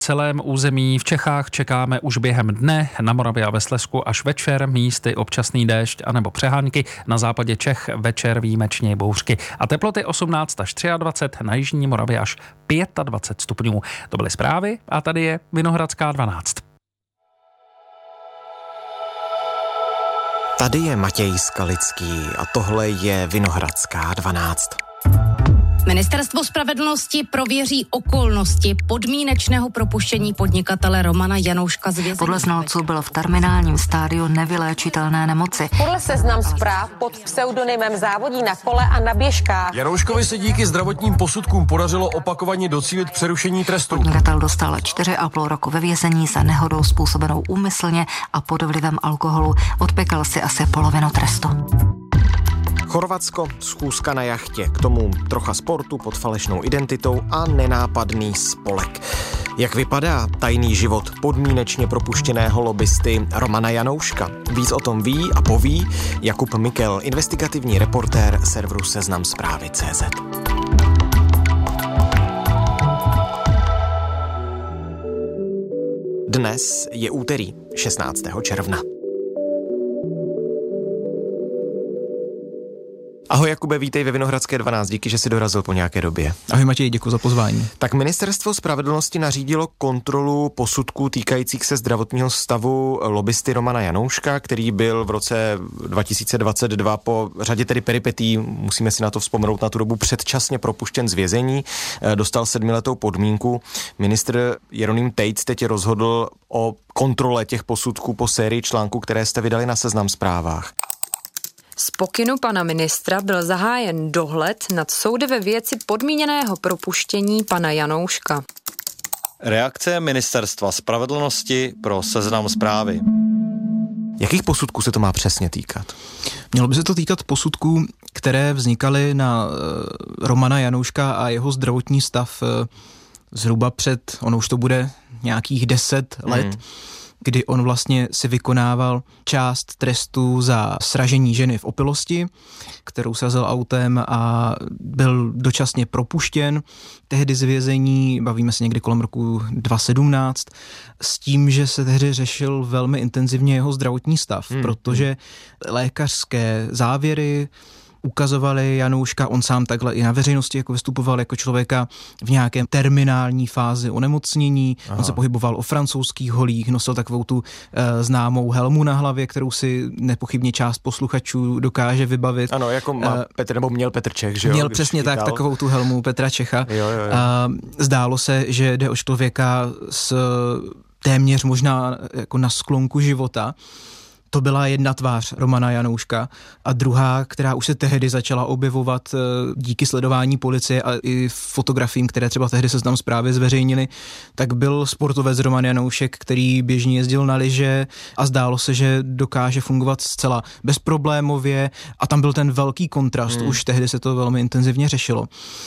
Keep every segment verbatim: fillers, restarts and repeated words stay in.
celém území v Čechách čekáme už během dne, na Moravě a ve Slezsku až večer, místy občasný déšť anebo přehánky, na západě Čech večer výjimečně bouřky a teploty osmnáct až dvacet tři, na jižní Moravě až dvacet pět stupňů. To byly zprávy a tady je Vinohradská dvanáct. Tady je Matěj Skalický a tohle je Vinohradská dvanáct. Ministerstvo spravedlnosti prověří okolnosti podmínečného propuštění podnikatele Romana Janouška z vězení. Podle znalců byl v terminálním stádiu nevyléčitelné nemoci. Podle Seznam Zpráv pod pseudonymem závodí na kole a na běžkách. Janouškovi se díky zdravotním posudkům podařilo opakovaně docílit přerušení trestu. Podnikatel dostal čtyři a půl roku ve vězení za nehodou způsobenou úmyslně a pod vlivem alkoholu. Odpekal si asi polovinu trestu. Chorvatsko, schůzka na jachtě, k tomu trocha sportu pod falešnou identitou a nenápadný spolek. Jak vypadá tajný život podmínečně propuštěného lobbysty Romana Janouška? Víc o tom ví a poví Jakub Mikel, investigativní reportér serveru Seznam Zprávy tečka cé zet. Dnes je úterý šestnáctého června. Ahoj Jakube, vítej ve Vinohradské dvanáct, díky, že jsi dorazil po nějaké době. Ahoj Matěj, děkuji za pozvání. Tak Ministerstvo spravedlnosti nařídilo kontrolu posudků týkajících se zdravotního stavu lobbysty Romana Janouška, který byl v roce dva tisíce dvacet dva po řadě tedy peripetí, musíme si na to vzpomenout, na tu dobu předčasně propuštěn z vězení, dostal sedmiletou podmínku. Ministr Jeroným Tejc teď rozhodl o kontrole těch posudků po sérii článků, které jste vydali na Seznam Zprávách. Z pokynu pana ministra byl zahájen dohled nad soudy ve věci podmíněného propuštění pana Janouška. Reakce Ministerstva spravedlnosti pro Seznam Zprávy. Jakých posudků se to má přesně týkat? Mělo by se to týkat posudků, které vznikaly na Romana Janouška a jeho zdravotní stav zhruba před, ono už to bude nějakých deset let, hmm. kdy on vlastně si vykonával část trestu za sražení ženy v opilosti, kterou srazil autem a byl dočasně propuštěn tehdy z vězení, bavíme se někdy kolem roku dva tisíce sedmnáct, s tím, že se tehdy řešil velmi intenzivně jeho zdravotní stav, hmm. protože lékařské závěry ukazovali Janouška, on sám takhle i na veřejnosti jako vystupoval jako člověka v nějaké terminální fázi onemocnění. Aha. On se pohyboval o francouzských holích, nosil takovou tu e, známou helmu na hlavě, kterou si nepochybně část posluchačů dokáže vybavit. Ano, jako má e, Petr, nebo měl Petr Čech, že jo? Měl přesně tak, takovou tu helmu Petra Čecha. Jo, jo, jo. A zdálo se, že jde o člověka s téměř možná jako na sklonku života. To byla jedna tvář Romana Janouška a druhá, která už se tehdy začala objevovat díky sledování policie a i fotografiím, které třeba tehdy Seznam Zprávy zveřejnili, tak byl sportovec Roman Janoušek, který běžně jezdil na lyže a zdálo se, že dokáže fungovat zcela bezproblémově a tam byl ten velký kontrast, hmm. už tehdy se to velmi intenzivně řešilo.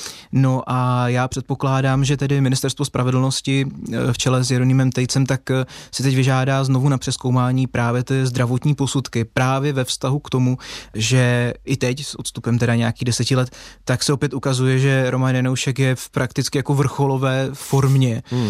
No a já předpokládám, že tedy Ministerstvo spravedlnosti v čele s Jeronýmem Tejcem tak si teď vyžádá znovu na přezkoumání právě ty zdravotní posudky právě ve vztahu k tomu, že i teď s odstupem teda nějakých deseti let, tak se opět ukazuje, že Roman Janoušek je v prakticky jako vrcholové formě. Hmm.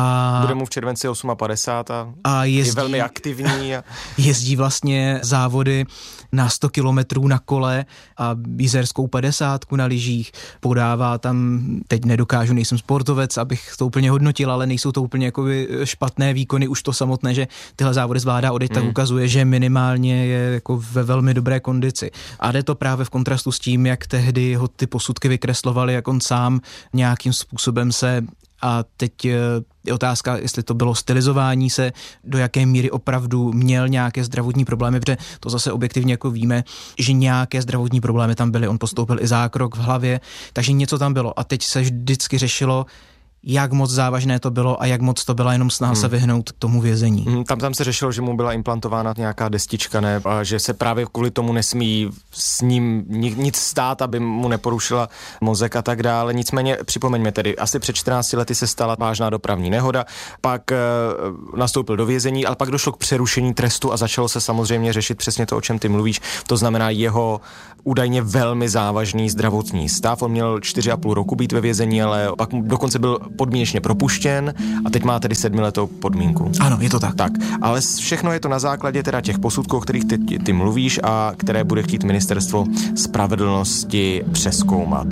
A bude mu v červenci padesát osm a, a jezdí, je velmi aktivní. A jezdí vlastně závody na sto kilometrů na kole a jízerskou padesátku na lyžích, podává tam, teď nedokážu, nejsem sportovec, abych to úplně hodnotil, ale nejsou to úplně jako špatné výkony, už to samotné, že tyhle závody zvládá odejít, hmm. tak ukazuje, že minimálně je jako ve velmi dobré kondici. A jde to právě v kontrastu s tím, jak tehdy ho ty posudky vykreslovaly, jak on sám nějakým způsobem se. A teď je otázka, jestli to bylo stylizování se, do jaké míry opravdu měl nějaké zdravotní problémy, protože to zase objektivně jako víme, že nějaké zdravotní problémy tam byly. On podstoupil i zákrok v hlavě, takže něco tam bylo. A teď se vždycky řešilo, jak moc závažné to bylo a jak moc to byla jenom snaha hmm. se vyhnout tomu vězení. Hmm, tam, tam se řešilo, že mu byla implantována nějaká destička, ne? A že se právě kvůli tomu nesmí s ním nic stát, aby mu neporušila mozek a tak dále. Nicméně připomeňme tedy, asi před čtrnácti lety se stala vážná dopravní nehoda, pak e, nastoupil do vězení, ale pak došlo k přerušení trestu a začalo se samozřejmě řešit přesně to, o čem ty mluvíš. To znamená jeho údajně velmi závažný zdravotní stav. On měl čtyři a půl roku být ve vězení, ale pak dokonce byl podmínečně propuštěn a teď má tedy sedmiletou podmínku. Ano, je to tak. Tak, ale všechno je to na základě teda těch posudků, o kterých ty, ty mluvíš a které bude chtít ministerstvo spravedlnosti přezkoumat.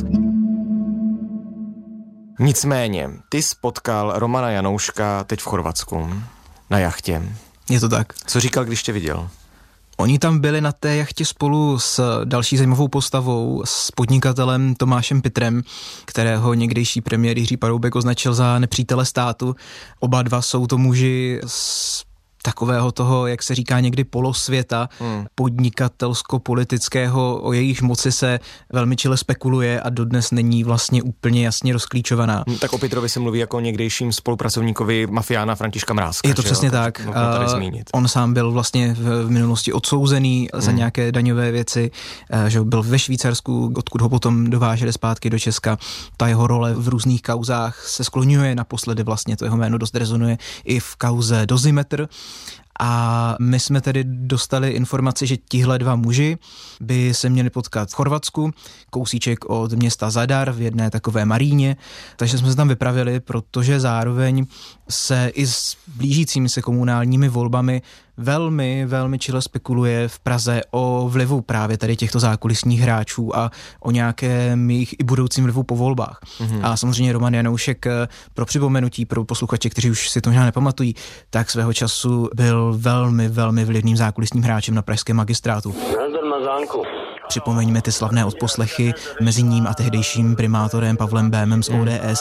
Nicméně, ty spotkal Romana Janouška teď v Chorvatsku na jachtě. Je to tak. Co říkal, když tě viděl? Oni tam byli na té jachtě spolu s další zajímavou postavou, s podnikatelem Tomášem Pitrem, kterého někdejší premiér Jiří Paroubek označil za nepřítele státu. Oba dva jsou to muži z takového toho, jak se říká někdy polosvěta, hmm. podnikatelsko-politického, o jejíž moci se velmi čile spekuluje a dodnes není vlastně úplně jasně rozklíčovaná. Hmm, tak o Pitrovi se mluví jako o někdejším spolupracovníkovi mafiána Františka Mrázka. Je to přesně jo? tak. On sám byl vlastně v minulosti odsouzený hmm. za nějaké daňové věci, že byl ve Švýcarsku, odkud ho potom dováželi zpátky do Česka. Ta jeho role v různých kauzách se skloňuje, naposledy vlastně to jeho jméno dost rezonuje i v kauze Dozimetr. A my jsme tedy dostali informaci, že tihle dva muži by se měli potkat v Chorvatsku, kousíček od města Zadar v jedné takové maríně, takže jsme se tam vypravili, protože zároveň se i s blížícími se komunálními volbami velmi, velmi čile spekuluje v Praze o vlivu právě tady těchto zákulisních hráčů a o nějakém jejich i budoucím vlivu po volbách. Mm-hmm. A samozřejmě Roman Janoušek, pro připomenutí pro posluchače, kteří už si to možná nepamatují, tak svého času byl velmi, velmi vlivným zákulisním hráčem na pražském magistrátu. Připomeňme ty slavné odposlechy mezi ním a tehdejším primátorem Pavlem Bémem z O D S.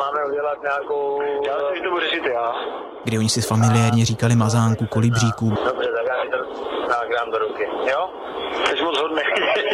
Kdy oni si familiárně říkali Mazánku, Kolibříku. Dobře, tak já to dám do ruky, jo? Jsi moc hodnej.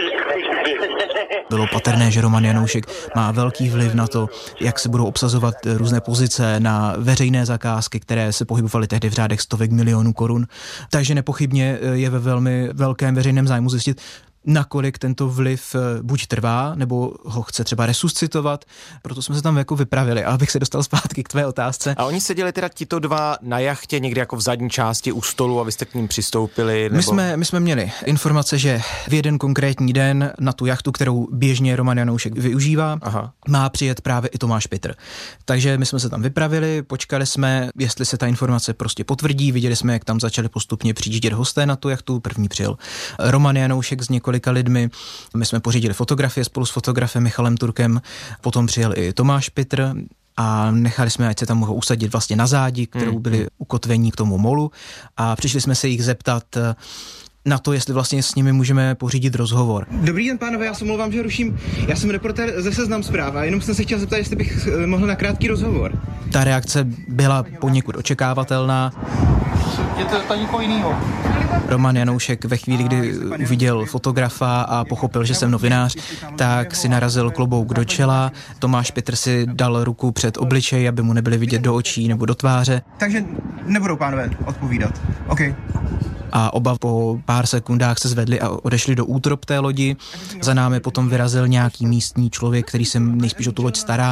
Bylo patrné, že Roman Janoušek má velký vliv na to, jak se budou obsazovat různé pozice na veřejné zakázky, které se pohybovaly tehdy v řádech stovek milionů korun. Takže nepochybně je ve velmi velkém veřejném zájmu zjistit, nakolik tento vliv buď trvá, nebo ho chce třeba resuscitovat. Proto jsme se tam jako vypravili. A abych se dostal zpátky k tvé otázce. A oni seděli teda tito dva na jachtě někdy jako v zadní části u stolu a vy jste k ním přistoupili? Nebo... My, jsme, my jsme měli informace, že v jeden konkrétní den na tu jachtu, kterou běžně Roman Janoušek využívá, Aha. má přijet právě i Tomáš Pitr. Takže my jsme se tam vypravili, počkali jsme, jestli se ta informace prostě potvrdí, viděli jsme, jak tam začali postupně přijíždět hosté na tu jachtu, první přijel Roman Janoušek z několika lidmi. My jsme pořídili fotografie spolu s fotografem Michalem Turkem, potom přijel i Tomáš Pitr a nechali jsme, ať se tam mohou usadit vlastně na zádi, kterou byli ukotvení k tomu molu a přišli jsme se jich zeptat na to, jestli vlastně s nimi můžeme pořídit rozhovor. Dobrý den, pánové, já se omlouvám, že ruším. Já jsem reportér ze Seznam Zpráv a jenom jsem se chtěl zeptat, jestli bych mohl na krátký rozhovor. Ta reakce byla poněkud očekávatelná. Je to někoho jinýho. Roman Janoušek ve chvíli, kdy uviděl fotografa a pochopil, že jsem novinář, tak si narazil klobouk do čela. Tomáš Pitr si dal ruku před obličej, aby mu nebyly vidět do očí nebo do tváře. Takže nebudou pánové odpovídat. OK. A oba po pár sekundách se zvedli a odešli do útrop té lodi. Za námi potom vyrazil nějaký místní člověk, který se nejspíš o tu loď stará.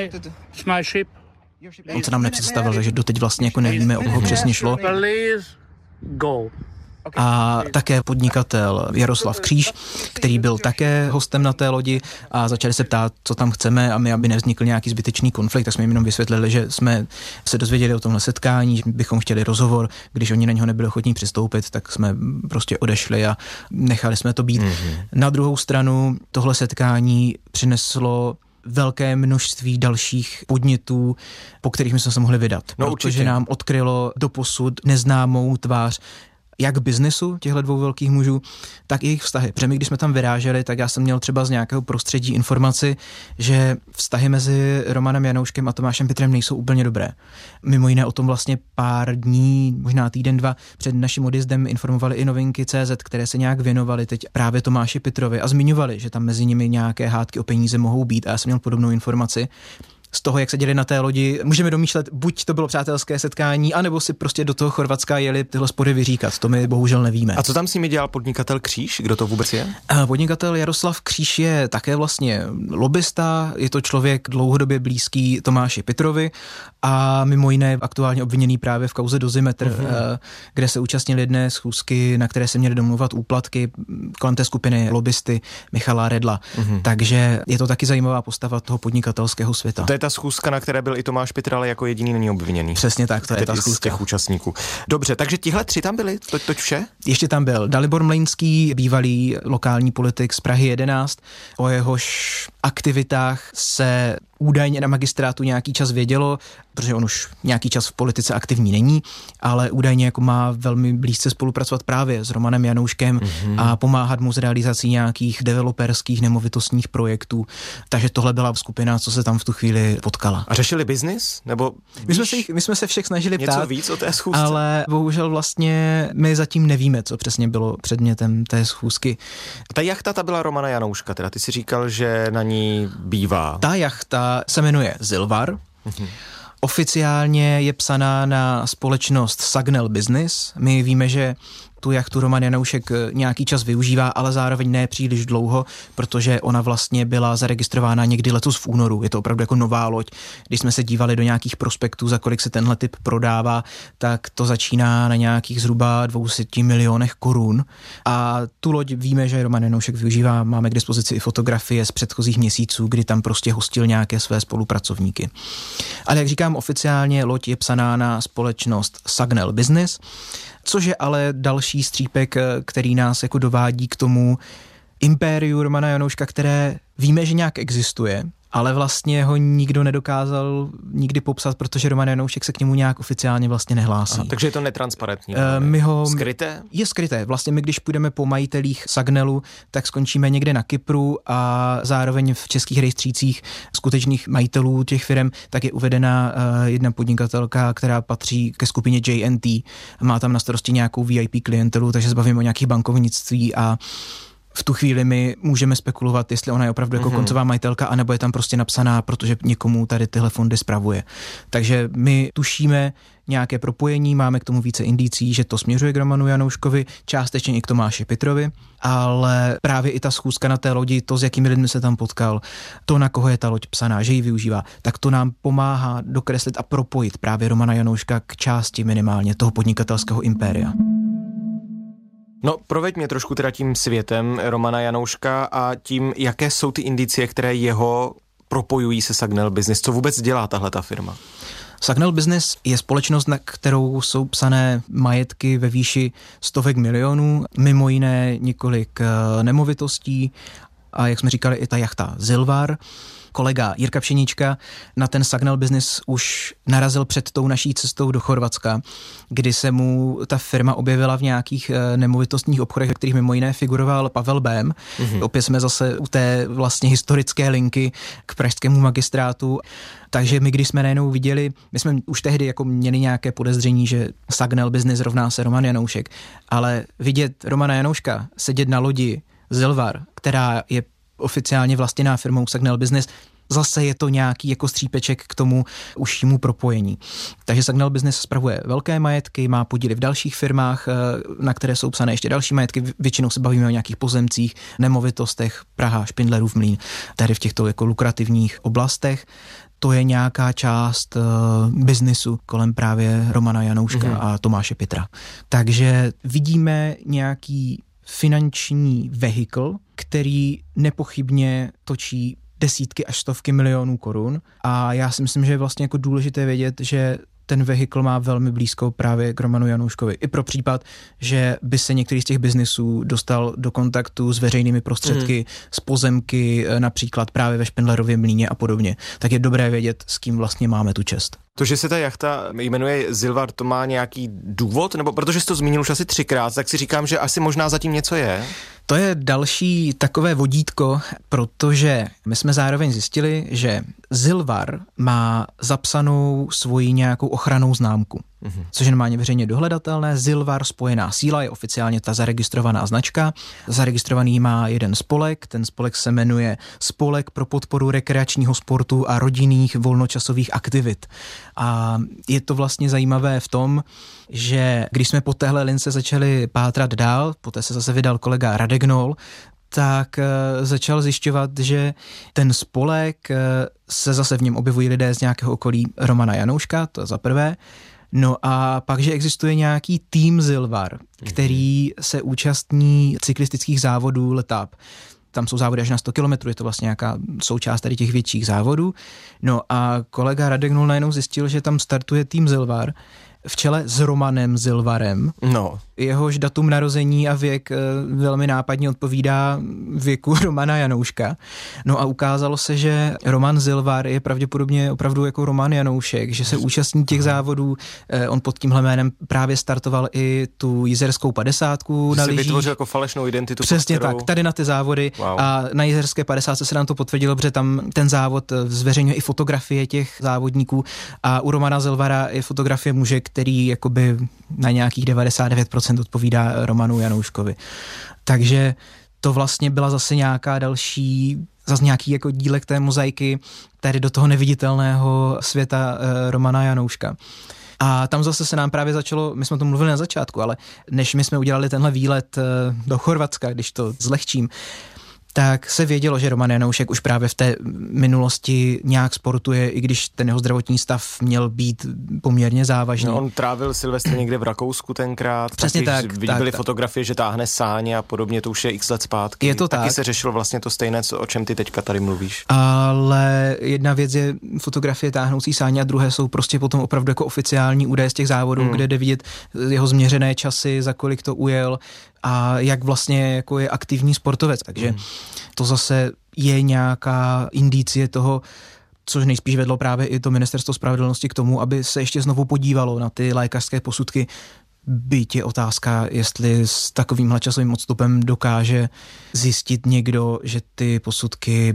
On se nám nepředstavil, takže doteď vlastně jako nevíme, o koho přesně šlo. A také podnikatel Jaroslav Kříž, který byl také hostem na té lodi a začali se ptát, co tam chceme a my, aby nevznikl nějaký zbytečný konflikt, tak jsme jim jenom vysvětlili, že jsme se dozvěděli o tomhle setkání, že bychom chtěli rozhovor, když oni na něho nebyli ochotní přistoupit, tak jsme prostě odešli a nechali jsme to být. Mm-hmm. Na druhou stranu tohle setkání přineslo velké množství dalších podnětů, po kterých my jsme se mohli vydat. No, protože určitě. Nám odkrylo doposud neznámou tvář jak biznesu těchto dvou velkých mužů, tak i jejich vztahy. Protože my, když jsme tam vyráželi, tak já jsem měl třeba z nějakého prostředí informaci, že vztahy mezi Romanem Janouškem a Tomášem Pitrem nejsou úplně dobré. Mimo jiné o tom vlastně pár dní, možná týden, dva před naším odjezdem informovali i Novinky tečka cé zet, které se nějak věnovaly teď právě Tomáši Pitrovi a zmiňovali, že tam mezi nimi nějaké hádky o peníze mohou být a já jsem měl podobnou informaci. Z toho, jak se děli na té lodi, můžeme domýšlet, buď to bylo přátelské setkání, anebo si prostě do toho Chorvatska jeli tyhle spory vyříkat. To my bohužel nevíme. A co tam s nimi dělal podnikatel Kříž? Kdo to vůbec je? Podnikatel Jaroslav Kříž je také vlastně lobista, je to člověk dlouhodobě blízký Tomáši Pitrovi a mimo jiné aktuálně obviněný právě v kauze Dozimetr, uh-huh. kde se účastnili jedné schůzky, na které se měly domluvat úplatky kolem té skupiny lobisty Michala Redla. Uh-huh. Takže je to taky zajímavá postava toho podnikatelského světa. To je ta ta schůzka, na které byl i Tomáš Pitr, ale jako jediný není obviněný. Přesně tak, to je ta schůzka. Z těch účastníků. Dobře, takže tihle tři tam byli, to, to vše? Ještě tam byl Dalibor Mlejnský, bývalý lokální politik z Prahy jedenáct, o jehož aktivitách se údajně na magistrátu nějaký čas vědělo, protože on už nějaký čas v politice aktivní není, ale údajně jako má velmi blízce spolupracovat právě s Romanem Janouškem mm-hmm. a pomáhat mu s realizací nějakých developerských nemovitostních projektů. Takže tohle byla skupina, co se tam v tu chvíli potkala. A řešili biznis? Nebo my jsme, se, my jsme se všech snažili něco ptát. Něco víc o té schůzce? Ale bohužel vlastně my zatím nevíme, co přesně bylo předmětem té schůzky. Ta jachta, ta byla Romana Janouška, teda ty si říkal, že na ní bývá. Ta jachta se jmenuje Zilvar. Mm-hmm. Oficiálně je psaná na společnost Sagnel Business. My víme, že tu jachtu Roman Janoušek nějaký čas využívá, ale zároveň ne příliš dlouho, protože ona vlastně byla zaregistrována někdy letos v únoru. Je to opravdu jako nová loď. Když jsme se dívali do nějakých prospektů, za kolik se tenhle typ prodává, tak to začíná na nějakých zhruba dvě stě milionech korun. A tu loď víme, že Roman Janoušek využívá. Máme k dispozici i fotografie z předchozích měsíců, kdy tam prostě hostil nějaké své spolupracovníky. Ale jak říkám, oficiálně loď je psaná na společnost Sagnel Business, což je ale další střípek, který nás jako dovádí k tomu impériu Romana Janouška, které víme, že nějak existuje, ale vlastně ho nikdo nedokázal nikdy popsat, protože Roman Janoušek se k němu nějak oficiálně vlastně nehlásí. Aha, takže je to netransparentní. Uh, my ho, skryté? Je skryté. Vlastně my, když půjdeme po majitelích Sagnelu, tak skončíme někde na Kypru a zároveň v českých rejstřících skutečných majitelů těch firm, tak je uvedena uh, jedna podnikatelka, která patří ke skupině J N T. Má tam na starosti nějakou V I P klientelu, takže se bavíme o nějakých bankovnictví a v tu chvíli my můžeme spekulovat, jestli ona je opravdu jako mm-hmm. koncová majitelka, anebo je tam prostě napsaná, protože někomu tady tyhle fondy spravuje. Takže my tušíme nějaké propojení, máme k tomu více indicí, že to směřuje k Romanu Janouškovi, částečně i k Tomáši Pitrovi, ale právě i ta schůzka na té lodi, to, s jakými lidmi se tam potkal, to, na koho je ta loď psaná, že ji využívá, tak to nám pomáhá dokreslit a propojit právě Romana Janouška k části minimálně toho podnikatelského impéria. No, proveď mě trošku teda tím světem Romana Janouška a tím, jaké jsou ty indicie, které jeho propojují se Sagnel Business. Co vůbec dělá tahle ta firma? Sagnel Business je společnost, na kterou jsou psané majetky ve výši stovek milionů, mimo jiné několik nemovitostí a jak jsme říkali i ta jachta Zilvar. Kolega Jirka Pšenička na ten Sagnel Business už narazil před tou naší cestou do Chorvatska, kdy se mu ta firma objevila v nějakých nemovitostních obchodech, ve kterých mimo jiné figuroval Pavel Bém. Mm-hmm. Opět jsme zase u té vlastně historické linky k pražskému magistrátu. Takže my, když jsme najednou viděli, my jsme už tehdy jako měli nějaké podezření, že Sagnel Business rovná se Roman Janoušek, ale vidět Romana Janouška sedět na lodi Zilvar, která je oficiálně vlastněná firmou Sagnel Business, zase je to nějaký jako střípeček k tomu užšímu propojení. Takže Sagnel Business spravuje velké majetky, má podíly v dalších firmách, na které jsou psané ještě další majetky, většinou se bavíme o nějakých pozemcích, nemovitostech, Praha, Špindlerův Mlýn, tady v těchto jako lukrativních oblastech. To je nějaká část uh, biznisu kolem právě Romana Janouška mm-hmm. a Tomáše Pitra. Takže vidíme nějaký finanční vehikl, který nepochybně točí desítky až stovky milionů korun a já si myslím, že je vlastně jako důležité vědět, že ten vehikl má velmi blízko právě k Romanu Janouškovi. I pro případ, že by se některý z těch biznisů dostal do kontaktu s veřejnými prostředky, mm. z pozemky, například právě ve Špindlerově Mlýně a podobně. Tak je dobré vědět, s kým vlastně máme tu čest. To, že se ta jachta jmenuje Zilvar, to má nějaký důvod? Nebo protože jsi to zmínil už asi třikrát, tak si říkám, že asi možná zatím něco je. To je další takové vodítko, protože my jsme zároveň zjistili, že Zilvar má zapsanou svoji nějakou ochrannou známku, mm-hmm. což je normálně veřejně dohledatelné. Zilvar spojená síla je oficiálně ta zaregistrovaná značka. Zaregistrovaný má jeden spolek, ten spolek se jmenuje Spolek pro podporu rekreačního sportu a rodinných volnočasových aktivit. A je to vlastně zajímavé v tom, že když jsme po téhle lince začali pátrat dál, poté se zase vydal kolega Radek Gnol, tak uh, začal zjišťovat, že ten spolek, uh, se zase v něm objevují lidé z nějakého okolí Romana Janouška, to za prvé. No a pak, že existuje nějaký tým Zilvar, který se účastní cyklistických závodů Letap. tam jsou závody až na sto kilometrů, je to vlastně nějaká součást tady těch větších závodů. No a kolega Radek Nul najednou zjistil, že tam startuje tým Zilvar v čele s Romanem Zilvarem. No. Jehož datum narození a věk e, velmi nápadně odpovídá věku Romana Janouška. No a ukázalo se, že Roman Zilvar je pravděpodobně opravdu jako Roman Janoušek, že se účastní těch závodů. E, on pod tímhle jménem právě startoval i tu jizerskou padesátku na lyžích. Vytvořil jako falešnou identitu. Přesně kterou... tak, tady na ty závody. Wow. A na jizerské padesátce se nám to potvrdilo, protože tam ten závod zveřejňuje i fotografie těch závodníků a u Romana Zilvara je fotografie muže, který jakoby na nějakých devadesát devět procent odpovídá Romanu Janouškovi. Takže to vlastně byla zase nějaká další, zase nějaký jako dílek té mozaiky tady do toho neviditelného světa e, Romana Janouška. A tam zase se nám právě začalo, my jsme to mluvili na začátku, ale než my jsme udělali tenhle výlet e, do Chorvatska, když to zlehčím, tak se vědělo, že Roman Janoušek už právě v té minulosti nějak sportuje, i když ten jeho zdravotní stav měl být poměrně závažný. No, on trávil Silvestr někde v Rakousku tenkrát. Přesně tak. Byly tak, fotografie, že táhne sáně a podobně, to už je x let zpátky. Je to Taky tak. se řešilo vlastně to stejné, o čem ty teďka tady mluvíš. Ale jedna věc je fotografie táhnoucí sáně a druhé jsou prostě potom opravdu jako oficiální údaje z těch závodů, hmm. kde jde vidět jeho změřené časy, za kolik to ujel a jak vlastně jako je aktivní sportovec. Takže hmm. to zase je nějaká indicie toho, což nejspíš vedlo právě i to Ministerstvo spravedlnosti k tomu, aby se ještě znovu podívalo na ty lékařské posudky. Byť je otázka, jestli s takovýmhle časovým odstupem dokáže zjistit někdo, že ty posudky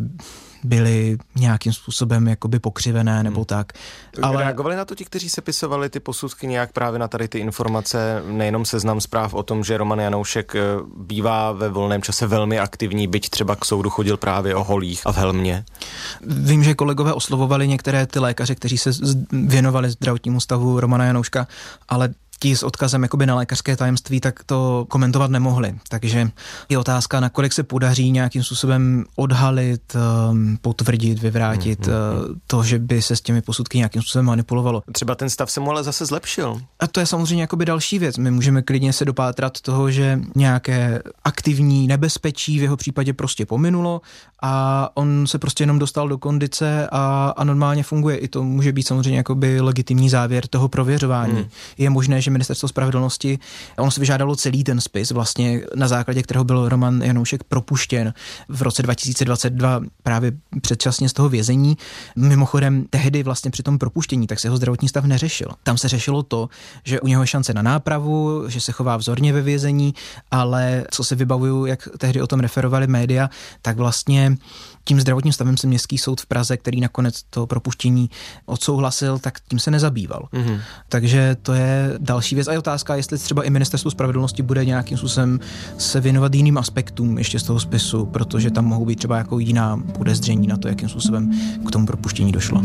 byly nějakým způsobem jakoby pokřivené nebo hmm. tak. Ale reagovali na to ti, kteří sepisovali ty posudky nějak právě na tady ty informace, nejenom Seznam Zpráv o tom, že Roman Janoušek bývá ve volném čase velmi aktivní, byť třeba k soudu chodil právě o holích a v helmě? Vím, že kolegové oslovovali některé ty lékaře, kteří se věnovali zdravotnímu stavu Romana Janouška, ale ti s odkazem jakoby na lékařské tajemství, tak to komentovat nemohli. Takže je otázka, nakolik se podaří nějakým způsobem odhalit, potvrdit, vyvrátit mm-hmm. to, že by se s těmi posudky nějakým způsobem manipulovalo. Třeba ten stav se mu ale zase zlepšil. A to je samozřejmě jakoby další věc. My můžeme klidně se dopátrat toho, že nějaké aktivní nebezpečí v jeho případě prostě pominulo a on se prostě jenom dostal do kondice a, a normálně funguje. I to může být samozřejmě jakoby legitimní závěr toho prověřování. Mm. Je možné, že Ministerstvo spravedlnosti, ono se vyžádalo celý ten spis, vlastně na základě kterého byl Roman Janoušek propuštěn v roce dva tisíce dvacet dva právě předčasně z toho vězení. Mimochodem tehdy vlastně při tom propuštění tak se jeho zdravotní stav neřešil. Tam se řešilo to, že u něho je šance na nápravu, že se chová vzorně ve vězení, ale co si vybavuju, jak tehdy o tom referovali média, tak vlastně tím zdravotním stavem se Městský soud v Praze, který nakonec to propuštění odsouhlasil, tak tím se nezabýval. Mm-hmm. Takže to je další věc. A je otázka, jestli třeba i Ministerstvo spravedlnosti bude nějakým způsobem se věnovat jiným aspektům ještě z toho spisu, protože tam mohou být třeba jako jiná podezření na to, jakým způsobem k tomu propuštění došlo.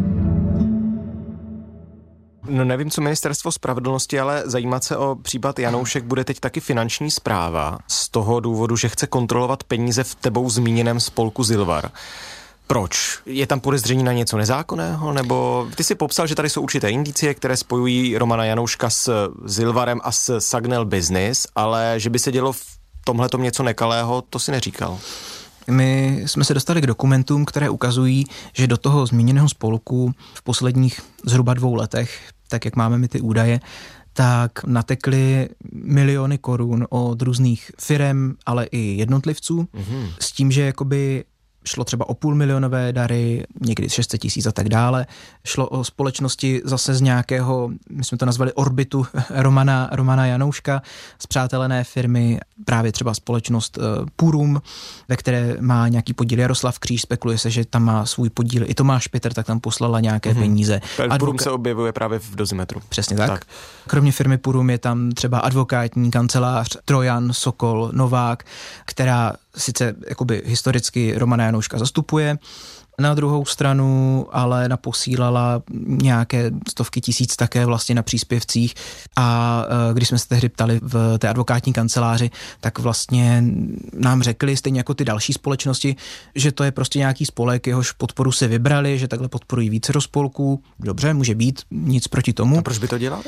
No nevím, co Ministerstvo spravedlnosti, ale zajímat se o případ Janoušek bude teď taky finanční správa z toho důvodu, že chce kontrolovat peníze v tebou zmíněném spolku Zilvar. Proč? Je tam podezření na něco nezákonného? Nebo ty si popsal, že tady jsou určité indicie, které spojují Romana Janouška s Zilvarem a s Sagnel Business, ale že by se dělo v tomhletom něco nekalého, to si neříkal. My jsme se dostali k dokumentům, které ukazují, že do toho zmíněného spolku v posledních zhruba dvou letech, tak jak máme my ty údaje, tak natekly miliony korun od různých firem, ale i jednotlivců, mm-hmm. s tím, že jakoby šlo třeba o půl milionové dary, někdy šest set tisíc a tak dále. Šlo o společnosti zase z nějakého, my jsme to nazvali orbitu Romana, Romana Janouška, spřátelené firmy, právě třeba společnost uh, Purum, ve které má nějaký podíl Jaroslav Kříž, spekuluje se, že tam má svůj podíl i Tomáš Pitr, tak tam poslala nějaké mm-hmm. peníze. Advoka- Purum se objevuje právě v Dozimetru. Přesně tak. tak. Kromě firmy Purum je tam třeba advokátní kancelář Trojan, Sokol, Novák, která sice jakoby historicky Romana Janouška zastupuje, na druhou stranu ale naposílala nějaké stovky tisíc také vlastně na příspěvcích a když jsme se tehdy ptali v té advokátní kanceláři, tak vlastně nám řekli, stejně jako ty další společnosti, že to je prostě nějaký spolek, jehož podporu si vybrali, že takhle podporují více spolků. Dobře, může být, nic proti tomu. A proč by to dělali?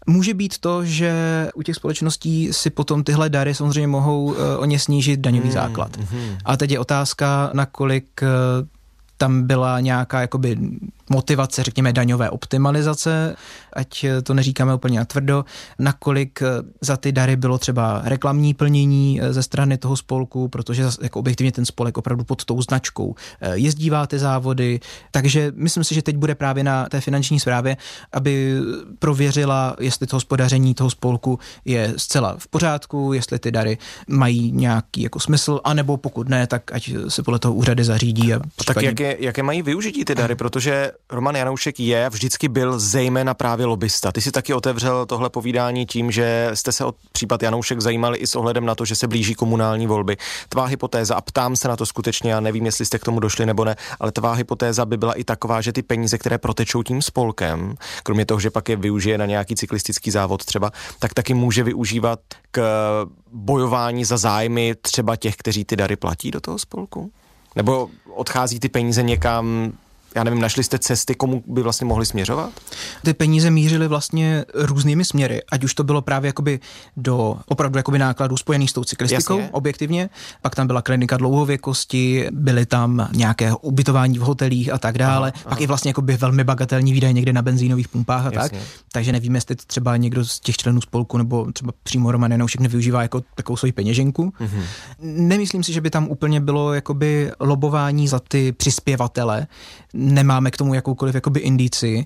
Může být to, že u těch společností si potom tyhle dary samozřejmě mohou uh, o ně snížit daňový hmm. základ. Hmm. A teď je otázka, nakolik uh, tam byla nějaká jakoby motivace, řekněme, daňové optimalizace, ať to neříkáme úplně natvrdo, nakolik za ty dary bylo třeba reklamní plnění ze strany toho spolku, protože jako objektivně ten spolek opravdu pod tou značkou jezdívá ty závody, takže myslím si, že teď bude právě na té finanční správě, aby prověřila, jestli to hospodaření toho spolku je zcela v pořádku, jestli ty dary mají nějaký jako smysl, anebo pokud ne, tak ať se podle toho úřady zařídí. A tak jaké, jaké mají využití ty dary, protože Roman Janoušek je a vždycky byl zejména právě lobista. Ty si taky otevřel tohle povídání tím, že jste se o případ Janoušek zajímali i s ohledem na to, že se blíží komunální volby. Tvá hypotéza, a ptám se na to skutečně, já nevím, jestli jste k tomu došli nebo ne, ale tvá hypotéza by byla i taková, že ty peníze, které protečou tím spolkem, kromě toho, že pak je využije na nějaký cyklistický závod třeba, tak taky může využívat k bojování za zájmy třeba těch, kteří ty dary platí do toho spolku? Nebo odchází ty peníze někam, já nevím, našli jste cesty, komu by vlastně mohli směřovat? Ty peníze mířily vlastně různými směry, ať už to bylo právě jakoby do opravdu jakoby nákladů spojených s tou cyklistikou, jasně, objektivně, pak tam byla klinika dlouhověkosti, byly tam nějaké ubytování v hotelích a tak dále, aha, pak aha. i vlastně jakoby velmi bagatelní výdaje někde na benzínových pumpách a jasně. tak, takže nevíme, jestli to třeba někdo z těch členů spolku nebo třeba přímo Roman Janoušek nevyužívá jako takovou svoji peněženku. Mhm. Nemyslím si, že by tam úplně bylo jakoby lobování za ty přispěvatele. Nemáme k tomu jakoukoliv jakoby indici,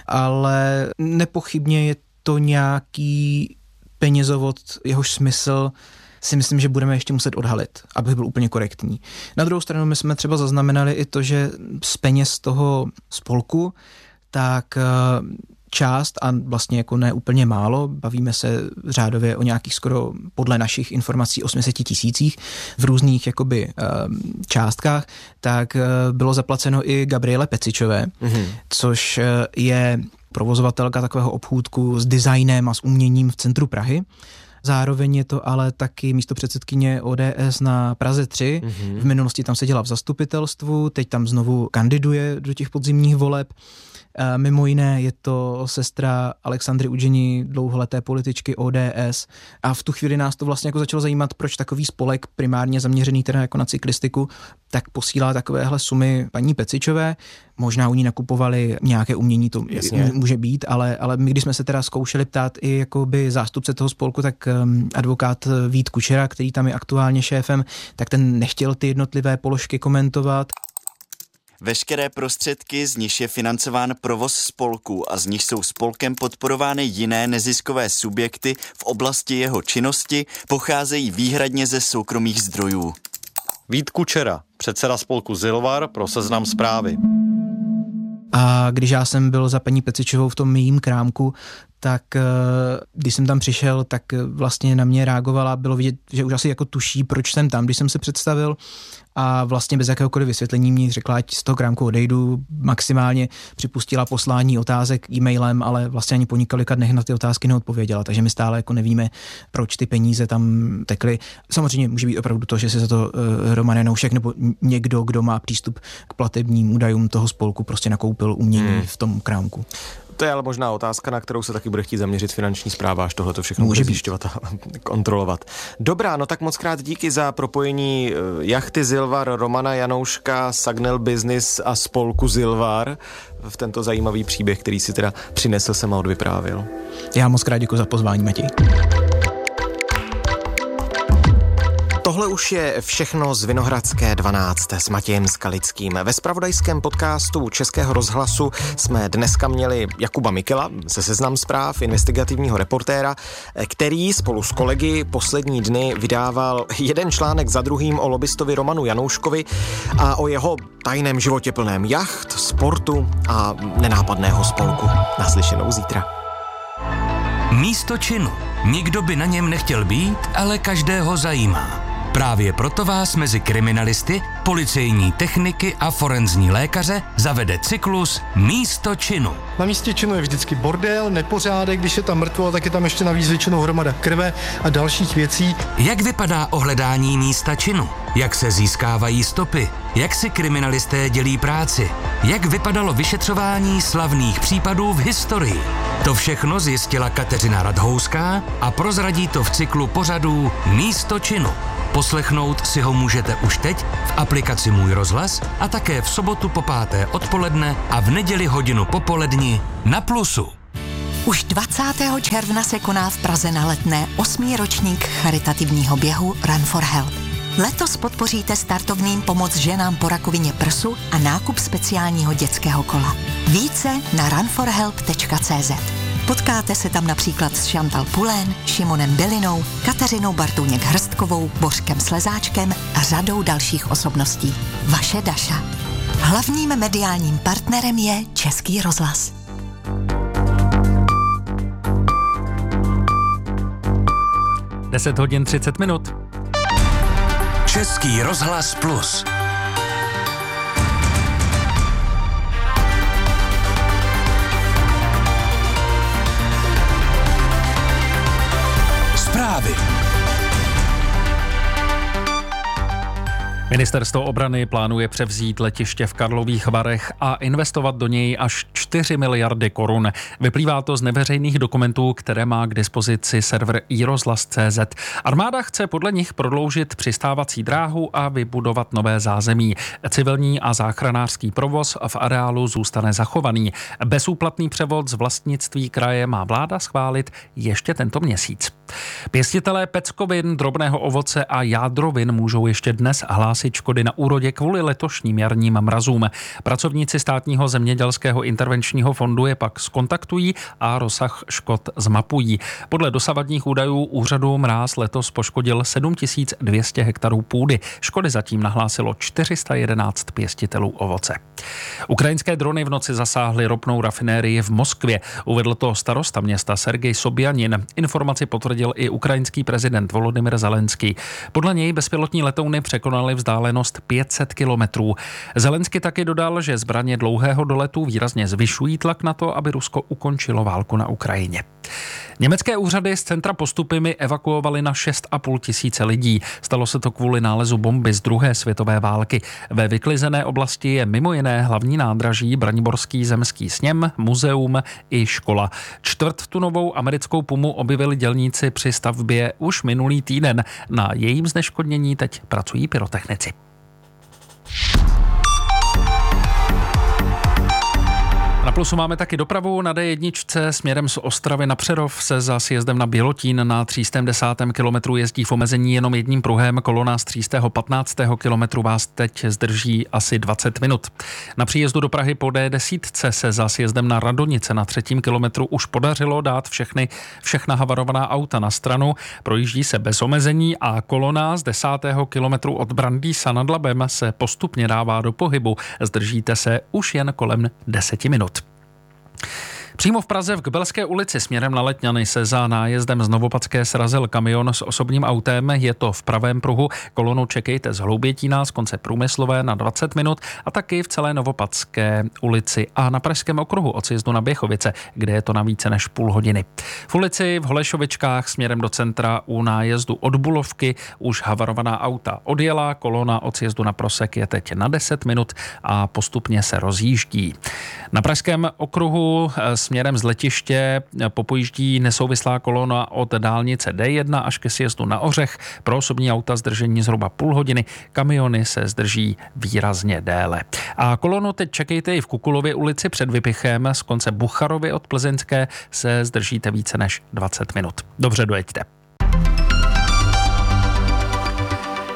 ale nepochybně je to nějaký penězovod, jehož smysl si myslím, že budeme ještě muset odhalit, abych byl úplně korektní. Na druhou stranu my jsme třeba zaznamenali i to, že z peněz toho spolku, tak část, a vlastně jako ne úplně málo, bavíme se řádově o nějakých skoro podle našich informací osm set tisících v různých jakoby částkách, tak bylo zaplaceno i Gabriele Pecičové, mm-hmm. což je provozovatelka takového obchůdku s designem a s uměním v centru Prahy. Zároveň je to ale taky místopředsedkyně O D S na Praze tři. Mm-hmm. V minulosti tam seděla v zastupitelstvu, teď tam znovu kandiduje do těch podzimních voleb. Mimo jiné je to sestra Alexandry Udženi, dlouholeté političky O D S, a v tu chvíli nás to vlastně jako začalo zajímat, proč takový spolek primárně zaměřený teda jako na cyklistiku, tak posílá takovéhle sumy paní Pecičové. Možná u ní nakupovali nějaké umění, to jasně může být, ale, ale my, když jsme se teda zkoušeli ptát i jakoby zástupce toho spolku, tak um, advokát Vít Kučera, který tam je aktuálně šéfem, tak ten nechtěl ty jednotlivé položky komentovat. Veškeré prostředky, z nichž je financován provoz spolku a z nich jsou spolkem podporovány jiné neziskové subjekty v oblasti jeho činnosti, pocházejí výhradně ze soukromých zdrojů. Vít Kučera, předseda spolku Zilvar pro Seznam Zprávy. A když já jsem byl za paní Pecičovou v tom mým krámku, tak když jsem tam přišel, tak vlastně na mě reagovala, bylo vidět, že už asi jako tuší, proč jsem tam, když jsem se představil, a vlastně bez jakéhokoliv vysvětlení mi řekla, ať z toho krámku odejdu, maximálně připustila poslání otázek e-mailem, ale vlastně ani po několika dnech na ty otázky neodpověděla, takže my stále jako nevíme, proč ty peníze tam tekly. Samozřejmě může být opravdu to, že si za to uh, Roman Janoušek nebo někdo, kdo má přístup k platebním údajům toho spolku, prostě nakoupil umění hmm. v tom krámku. To je ale možná otázka, na kterou se taky bude chtít zaměřit finanční správa, až tohle to všechno může bude zjišťovat a kontrolovat. Dobrá, no tak moc krát díky za propojení jachty Zilvar, Romana Janouška, Sagnel Business a spolku Zilvar v tento zajímavý příběh, který si teda přinesl sem a odvyprávil. Já moc krát děkuji za pozvání, Matěj. Tohle už je všechno z Vinohradské dvanáct s Matějem Skalickým. Ve zpravodajském podcastu Českého rozhlasu jsme dneska měli Jakuba Mikela ze Seznam Zpráv, investigativního reportéra, který spolu s kolegy poslední dny vydával jeden článek za druhým o lobistovi Romanu Janouškovi a o jeho tajném životě plném jacht, sportu a nenápadného spolku. Naslyšenou zítra. Místo činu. Nikdo by na něm nechtěl být, ale každého zajímá. Právě proto vás mezi kriminalisty, policejní techniky a forenzní lékaře zavede cyklus Místo činu. Na místě činu je vždycky bordel, nepořádek, když je tam mrtvo, tak je tam ještě navíc většinou hromada krve a dalších věcí. Jak vypadá ohledání místa činu? Jak se získávají stopy? Jak si kriminalisté dělí práci? Jak vypadalo vyšetřování slavných případů v historii? To všechno zjistila Kateřina Radhouská a prozradí to v cyklu pořadů Místo činu. Poslechnout si ho můžete už teď v aplikaci Můj rozhlas a také v sobotu po páté odpoledne a v neděli hodinu popoledni na Plusu. Už dvacátého června se koná v Praze na Letné osmý ročník charitativního běhu Run for Help. Letos podpoříte startovným pomoc ženám po rakovině prsu a nákup speciálního dětského kola. Více na run for help tečka cé zet. Potkáte se tam například s Chantal Poulin, Šimonem Bilinou, Kateřinou Bartůněk-Hrstkovou, Bořkem Slezáčkem a řadou dalších osobností. Vaše Daša. Hlavním mediálním partnerem je Český rozhlas. deset hodin třicet minut. Český rozhlas Plus. Zprávy. Ministerstvo obrany plánuje převzít letiště v Karlových Varech a investovat do něj až čtyři miliardy korun. Vyplývá to z neveřejných dokumentů, které má k dispozici server i rozhlas tečka cé zet. Armáda chce podle nich prodloužit přistávací dráhu a vybudovat nové zázemí. Civilní a záchranářský provoz v areálu zůstane zachovaný. Bezúplatný převod z vlastnictví kraje má vláda schválit ještě tento měsíc. Pěstitelé peckovin, drobného ovoce a jádrovin můžou ještě dnes hlásit škody na úrodě kvůli letošním jarním mrazům. Pracovníci státního zemědělského intervenčního fondu je pak zkontaktují a rozsah škod zmapují. Podle dosavadních údajů úřadu mráz letos poškodil sedm tisíc dvě stě hektarů půdy. Škody zatím nahlásilo čtyři sta jedenáct pěstitelů ovoce. Ukrajinské drony v noci zasáhly ropnou rafinérii v Moskvě. Uvedl to starosta města Sergej Sobjanin. Informaci potvrdil i ukrajinský prezident Volodymyr Zelenský. Podle něj bezpilotní letouny překonaly vzdálenost pět set kilometrů. Zelenský taky dodal, že zbraně dlouhého doletu výrazně zvyšují tlak na to, aby Rusko ukončilo válku na Ukrajině. Německé úřady z centra Postupimi evakuovaly na šest a půl tisíce lidí. Stalo se to kvůli nálezu bomby z druhé světové války. Ve vyklizené oblasti je mimo jiné hlavní nádraží, Braniborský zemský sněm, muzeum i škola. Čtvrttunovou americkou pumu objevili dělníci při stavbě už minulý týden. Na jejím zneškodnění teď pracují pyrotechnici. Na Plusu máme taky dopravu na dé jedna směrem z Ostravy na Přerov se za sjezdem na Bělotín na tři sta desátém kilometru jezdí v omezení jenom jedním pruhem. Kolona z tři sta patnáctého kilometru vás teď zdrží asi dvacet minut. Na příjezdu do Prahy po dé deset se za sjezdem na Radonice na třetím kilometru už podařilo dát všechny, všechna havarovaná auta na stranu. Projíždí se bez omezení a kolona z desátého kilometru od Brandýsa nad Labem se postupně dává do pohybu. Zdržíte se už jen kolem deseti minut. Přímo v Praze v Kbelské ulici směrem na Letňany se za nájezdem z Novopadské srazil kamion s osobním autem. Je to v pravém pruhu. Kolonu čekejte z Hloubětína z konce Průmyslové na dvacet minut a taky v celé Novopadské ulici a na Pražském okruhu od sjezdu na Běchovice, kde je to na více než půl hodiny. V ulici v Holešovičkách směrem do centra u nájezdu od Bulovky už havarovaná auta odjela. Kolona od sjezdu na Prosek je teď na deset minut a postupně se rozjíždí. Na Pražském okruhu směrem z letiště popojíždí nesouvislá kolona od dálnice dé jedna až ke sjezdu na Ořech. Pro osobní auta zdržení zhruba půl hodiny, kamiony se zdrží výrazně déle. A kolonu teď čekejte i v Kukulově ulici před Vypichem. Z konce Bucharovy od Plzeňské se zdržíte více než dvacet minut. Dobře, dojeďte.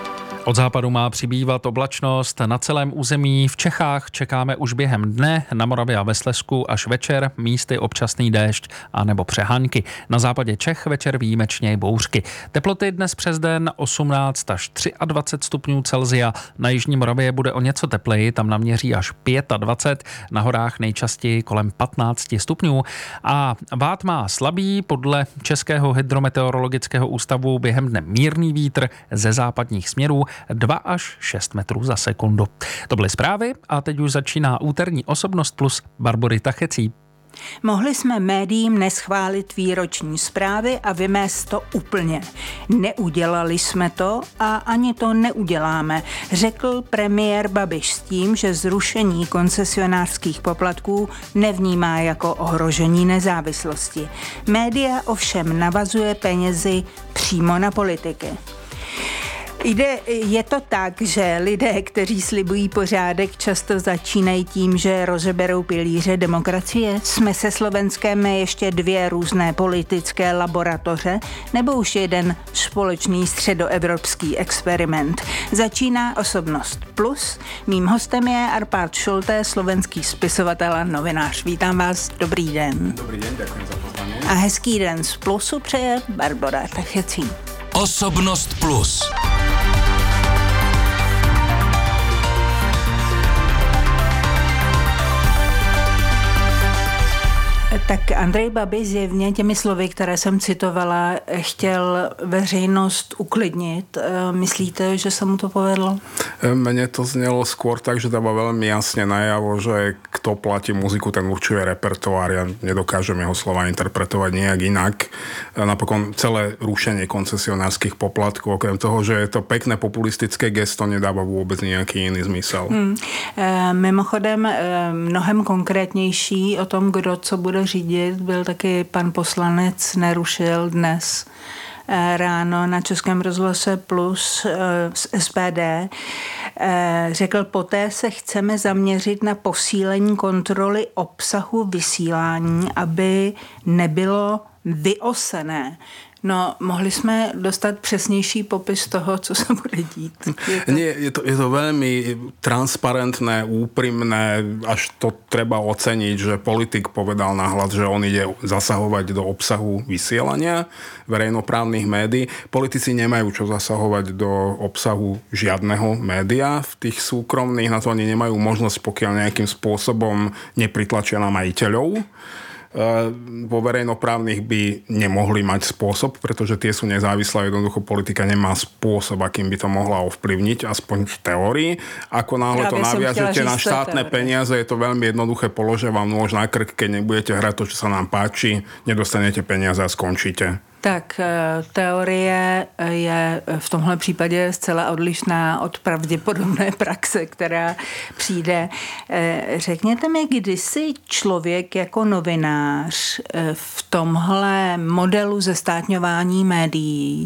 Od západu má přibývat oblačnost na celém území. V Čechách čekáme už během dne, na Moravě a ve Slezsku až večer, místy občasný déšť a nebo přehánky. Na západě Čech večer výjimečně bouřky. Teploty dnes přes den osmnáct až dvacet tři stupňů Celsia. Na jižní Moravě bude o něco tepleji, tam naměří až dvacet pět, na horách nejčastěji kolem patnáct stupňů. A vád má slabý, podle Českého hydrometeorologického ústavu během dne mírný vítr ze západních směrů dva až šest metrů za sekundu. To byly zprávy a teď už začíná úterní Osobnost plus Barbory Tachecí. Mohli jsme médiím neschválit výroční zprávy a vymést to úplně. Neudělali jsme to a ani to neuděláme, řekl premiér Babiš s tím, že zrušení koncesionářských poplatků nevnímá jako ohrožení nezávislosti. Média ovšem navazuje penězi přímo na politiky. Jde, je to tak, že lidé, kteří slibují pořádek, často začínají tím, že rozeberou pilíře demokracie? Jsme se Slovenskem ještě dvě různé politické laboratoře nebo už jeden společný středoevropský experiment? Začíná Osobnost plus. Mým hostem je Arpád Šolté, slovenský spisovatel a novinář. Vítám vás, dobrý den. Dobrý den, děkuji za pozvání. A hezký den z Plusu přeje Barbora Tachecí. Osobnost plus. Tak Andrej Babiš zjevně těmi slovy, které jsem citovala, chtěl veřejnost uklidnit. Myslíte, že se mu to povedlo? Mne to znelo skôr tak, že dáva veľmi jasne najavo, že kto platí muziku, ten určuje repertoár. Ja nedokážem jeho slova interpretovať nejak inak. Napokon celé rušenie koncesionárskych poplatkov, okrem toho, že je to pekné populistické gesto, nedáva vôbec nejaký iný zmysel. Hmm. E, mimochodem, e, mnohem konkrétnější o tom, kdo co bude řídit, byl taky pan poslanec Nerušil dnes ráno na Českém rozhlase Plus z S P D. Řekl, poté se chceme zaměřit na posílení kontroly obsahu vysílání, aby nebylo vyosené. No, mohli jsme dostat přesnější popis toho, co se bude dít. Je to... Nie, je to, je to veľmi transparentné, úprimné, až to treba oceniť, že politik povedal nahlas, že on ide zasahovať do obsahu vysielania verejnoprávnych médií. Politici nemajú čo zasahovať do obsahu žiadneho média. V tých súkromných na to oni nemajú možnosť, pokiaľ nejakým spôsobom nepritlačia na majiteľov. Vo verejnoprávnych by nemohli mať spôsob, pretože tie sú nezávislé, jednoducho politika nemá spôsob, akým by to mohla ovplyvniť, aspoň v teórii. Ako náhle to naviažete na štátne peniaze, je to veľmi jednoduché, položia vám nôž na krk, keď nebudete hrať to, čo sa nám páči, nedostanete peniaze a skončíte. Tak teorie je v tomhle případě zcela odlišná od pravděpodobné praxe, která přijde. Řekněte mi, kdy si člověk jako novinář v tomhle modelu zestátňování médií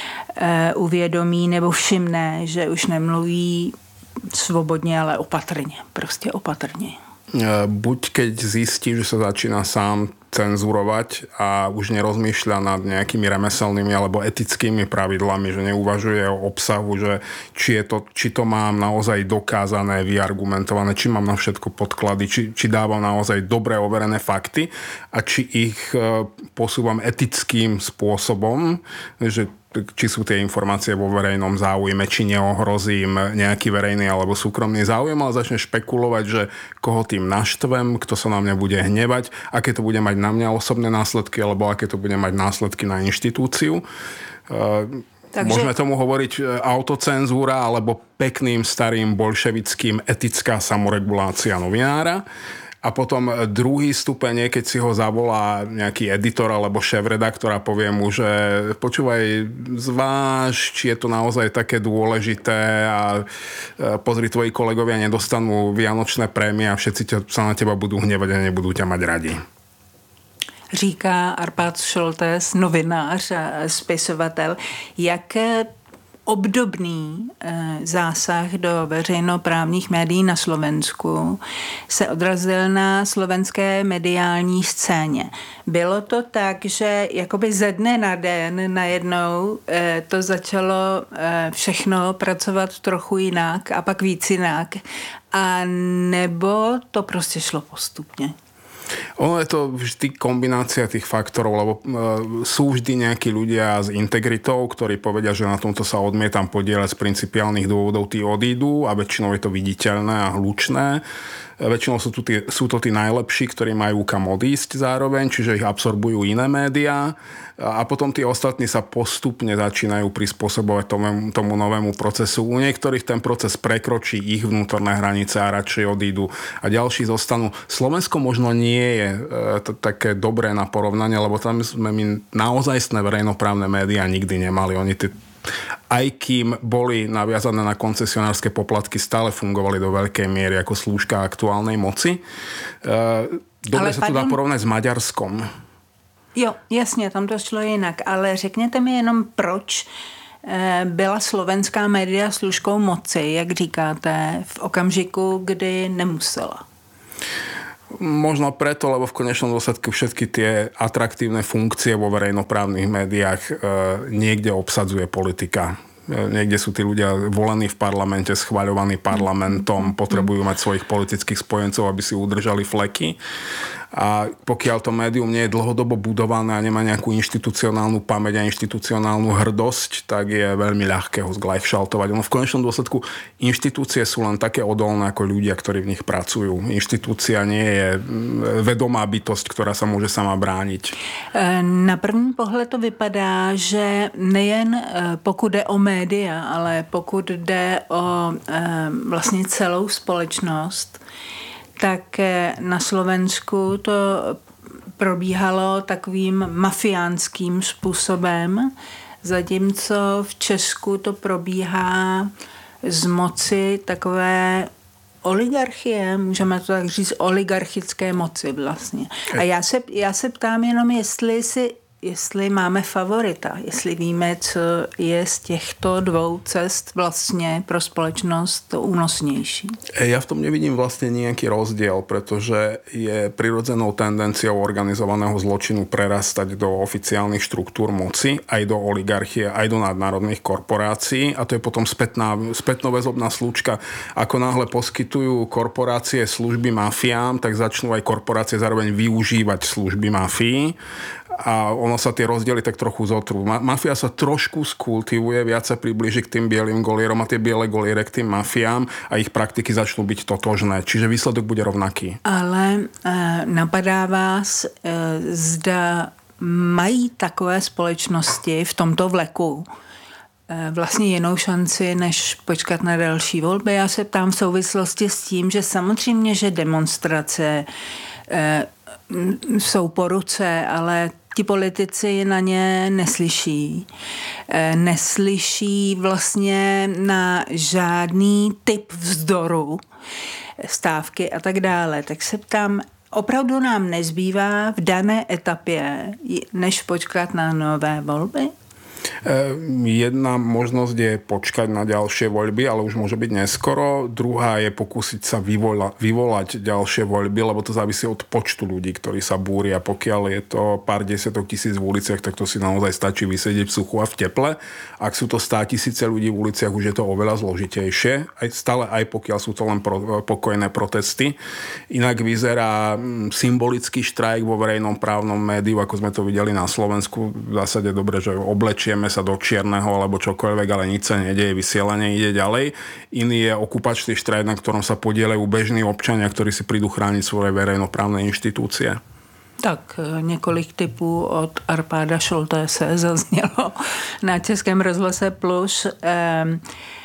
uvědomí nebo všimne, že už nemluví svobodně, ale opatrně, prostě opatrně. Buď keď zistí, že sa začína sám cenzurovať a už nerozmýšľa nad nejakými remeselnými alebo etickými pravidlami, že neuvažuje o obsahu, že či, je to, či to mám naozaj dokázané, vyargumentované, či mám na všetko podklady, či, či dávam naozaj dobre overené fakty a či ich posúvam etickým spôsobom, že či sú tie informácie vo verejnom záujme, či neohrozím nejaký verejný alebo súkromný záujem, ale začne špekulovať, že koho tým naštvem, kto sa na mňa bude hnevať, aké to bude mať na mňa osobné následky, alebo aké to bude mať následky na inštitúciu. Takže... Môžeme tomu hovoriť autocenzúra alebo pekným starým bolševickým etická samoregulácia novinára. A potom druhý stupeň, keď si ho zavolá nejaký editor alebo šéf-redaktor a povie mu, že počúvaj, zváž, či je to naozaj také dôležité a pozri, tvoji kolegovia nedostanú vianočné prémie a všetci sa na teba budú hnevať a nebudú ťa mať radi. Říká Arpád Šoltés, novinář a spisovatel. Jak obdobný e, zásah do veřejnoprávních médií na Slovensku se odrazil na slovenské mediální scéně. Bylo to tak, že jakoby ze dne na den najednou e, to začalo e, všechno pracovat trochu jinak a pak víc jinak, a nebo to prostě šlo postupně? Ono je to vždy kombinácia tých faktorov, lebo e, sú vždy nejakí ľudia s integritou, ktorí povedia, že na tomto sa odmietam podieľať z principiálnych dôvodov, tí odídu a väčšinou je to viditeľné a hlučné. Väčšinou sú, tu tí, sú to tí najlepší, ktorí majú kam odísť zároveň, čiže ich absorbujú iné médiá a potom tí ostatní sa postupne začínajú prispôsobovať tomu, tomu novému procesu. U niektorých ten proces prekročí ich vnútorné hranice a radšej odídu a ďalší zostanú. Slovensko možno nie je e, to také dobré na porovnanie, lebo tam sme my naozajstné verejnoprávne médiá nikdy nemali. Oni tie aj kým boli naviazané na koncesionárske poplatky, stále fungovali do veľkej miery ako slúžka aktuálnej moci. Dobre sa to dá porovnať s Maďarskom. Jo, jasně, tam to šlo jinak, ale řekněte mi jenom, proč byla slovenská média služkou moci, jak říkáte, v okamžiku, kdy nemusela? Možno preto, lebo v konečnom dôsledku všetky tie atraktívne funkcie vo verejnoprávnych médiách e, niekde obsadzuje politika. E, niekde sú tí ľudia volení v parlamente, schvaľovaní parlamentom, potrebujú mať svojich politických spojencov, aby si udržali fleky. A pokiaľ to médium nie je dlhodobo budované a nemá nejakú inštitucionálnu pamäť a inštitucionálnu hrdosť, tak je veľmi ľahké ho zglajšaltovať. Ono v konečnom dôsledku inštitúcie sú len také odolné ako ľudia, ktorí v nich pracujú. Inštitúcia nie je vedomá bytosť, ktorá sa môže sama brániť. Na první pohled to vypadá, že nejen pokud jde o média, ale pokud jde o vlastně celou společnost, tak na Slovensku to probíhalo takovým mafiánským způsobem, zatímco v Česku to probíhá z moci takové oligarchie, můžeme to tak říct, oligarchické moci vlastně. A já se, já se ptám jenom, jestli si jestli máme favorita, jestli víme, co je z těchto dvou cest vlastně pro společnost únosnější. Ja v tom nevidím vlastne nejaký rozdiel, pretože je prirodzenou tendenciou organizovaného zločinu prerastať do oficiálnych štruktúr moci, aj do oligarchie, aj do nadnárodných korporácií a to je potom spätná, spätnoväzobná slučka. Ako náhle poskytujú korporácie služby mafiám, tak začnú aj korporácie zároveň využívať služby mafii a ono sa tie rozdiely tak trochu zotrú. Mafia sa trošku skultivuje, viac sa priblíži k tým bielým golierom a tie biele goliere k tým mafiám a ich praktiky začnú byť totožné. Čiže výsledok bude rovnaký. Ale e, napadá vás, e, zda mají takové společnosti v tomto vleku e, vlastně jinou šanci, než počkat na další volby. Já se ptám v souvislosti s tím, že samozřejmě, že demonstrace e, jsou po ruce, ale ti politici na ně neslyší. Neslyší vlastně na žádný typ vzdoru, stávky a tak dále. Tak se ptám, opravdu nám nezbývá v dané etapě, než počkat na nové volby? Jedna možnosť je počkať na ďalšie voľby, ale už môže byť neskoro. Druhá je pokúsiť sa vyvola, vyvolať ďalšie voľby, lebo to závisí od počtu ľudí, ktorí sa búria. Pokiaľ je to pár desiatok tisíc v uliciach, tak to si naozaj stačí vysedieť v suchu a v teple. Ak sú to stá tisíce ľudí v uliciach, už je to oveľa zložitejšie. Aj stále aj pokiaľ sú to len pro, pokojné protesty. Inak vyzerá symbolický štrajk vo verejnom právnom médiu, ako sme to videli na Slovensku. V zásade dobre, že oblečie sa do čierneho alebo čokoľvek, ale nič sa nedeje, vysielanie ide ďalej. Iný je okupačný štrajk, na ktorom sa podieľajú bežní občania, ktorí si prídu chrániť svoje verejnoprávne inštitúcie. Tak několik typů od Arpáda Šoltése zaznělo na Českém rozhlase Plus. Ehm,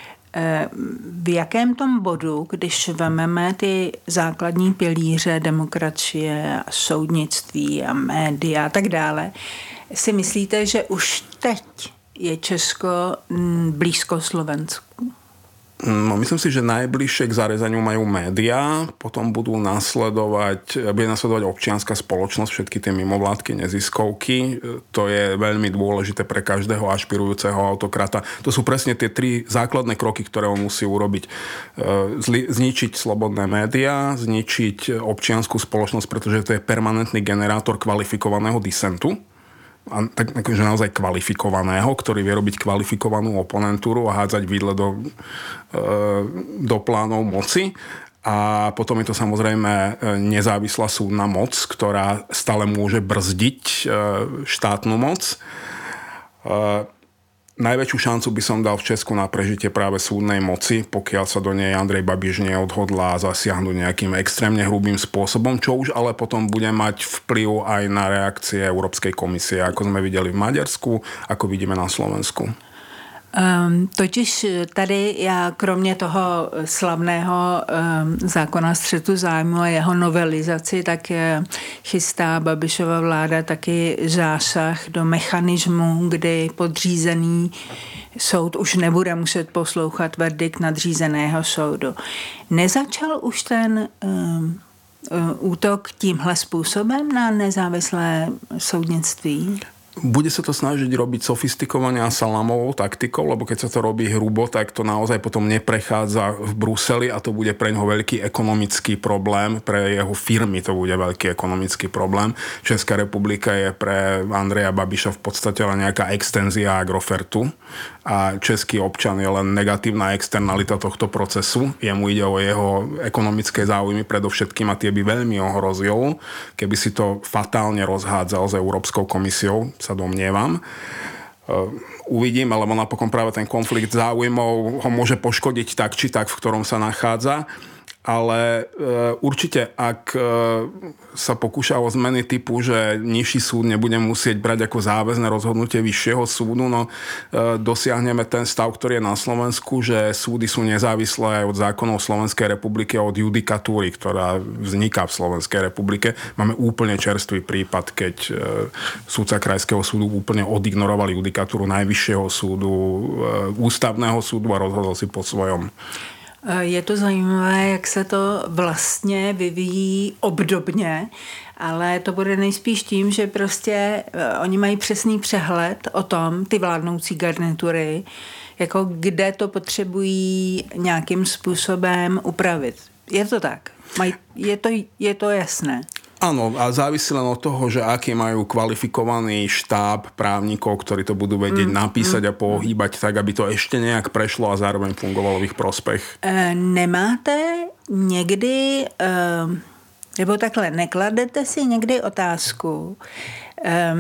v jakém tom bodu, když vememe ty základní pilíře demokracie a soudnictví a média a tak dále, si myslíte, že už teď je Česko blízko Slovensku? No, myslím si, že najbližšie k zarezaniu majú médiá, potom budú nasledovať, bude nasledovať občianska spoločnosť, všetky tie mimovládky, neziskovky. To je veľmi dôležité pre každého ašpirujúceho autokrata. To sú presne tie tri základné kroky, ktoré on musí urobiť. Zli, zničiť slobodné médiá, zničiť občiansku spoločnosť, pretože to je permanentný generátor kvalifikovaného disentu. A tak, takže naozaj kvalifikovaného, ktorý vie robiť kvalifikovanú oponentúru a hádzať vidle do, do plánov moci. A potom je to samozrejme nezávislá súdna moc, ktorá stále môže brzdiť štátnu moc. Najväčšiu šancu by som dal v Česku na prežitie práve súdnej moci, pokiaľ sa do nej Andrej Babiš neodhodlá zasiahnuť nejakým extrémne hrubým spôsobom, čo už ale potom bude mať vplyv aj na reakcie Európskej komisie, ako sme videli v Maďarsku, ako vidíme na Slovensku. Um, totiž tady já kromě toho slavného um, zákona střetu zájmu a jeho novelizaci, tak uh, chystá Babišova vláda taky zásah do mechanismu, kdy podřízený soud už nebude muset poslouchat verdikt nadřízeného soudu. Nezačal už ten um, uh, útok tímhle způsobem na nezávislé soudnictví? Bude sa to snažiť robiť sofistikovane a salamovou taktikou, lebo keď sa to robí hrubo, tak to naozaj potom neprechádza v Bruseli a to bude pre ňoho veľký ekonomický problém, pre jeho firmy to bude veľký ekonomický problém. Česká republika je pre Andreja Babiša v podstate len nejaká extenzia Agrofertu a český občan je len negatívna externalita tohto procesu. Jemu ide o jeho ekonomické záujmy predovšetkým a tie by veľmi ohrozil, keby si to fatálne rozhádzal s Európskou komisiou, sa domnievam. Uvidím, lebo napokon práve ten konflikt záujmov ho môže poškodiť tak, či tak, v ktorom sa nachádza. Ale e, určite, ak e, sa pokúša o zmeny typu, že nižší súd nebude musieť brať ako záväzné rozhodnutie vyššieho súdu, no e, dosiahneme ten stav, ktorý je na Slovensku, že súdy sú nezávislé od zákonov Slovenskej republiky a od judikatúry, ktorá vzniká v Slovenskej republike. Máme úplne čerstvý prípad, keď e, súdca Krajského súdu úplne odignoroval judikatúru Najvyššieho súdu, e, Ústavného súdu a rozhodol si po svojom. Je to zajímavé, jak se to vlastně vyvíjí obdobně, ale to bude nejspíš tím, že prostě oni mají přesný přehled o tom, ty vládnoucí garnitury, jako kde to potřebují nějakým způsobem upravit. Je to tak? Je to, je to jasné? Áno, a závisí len od toho, že aký majú kvalifikovaný štáb právnikov, ktorí to budú vedieť mm, napísať mm, a pohýbať tak, aby to ešte nejak prešlo a zároveň fungovalo v ich prospech. E, nemáte někdy, e, nebo takhle, nekladete si někdy otázku, e, e,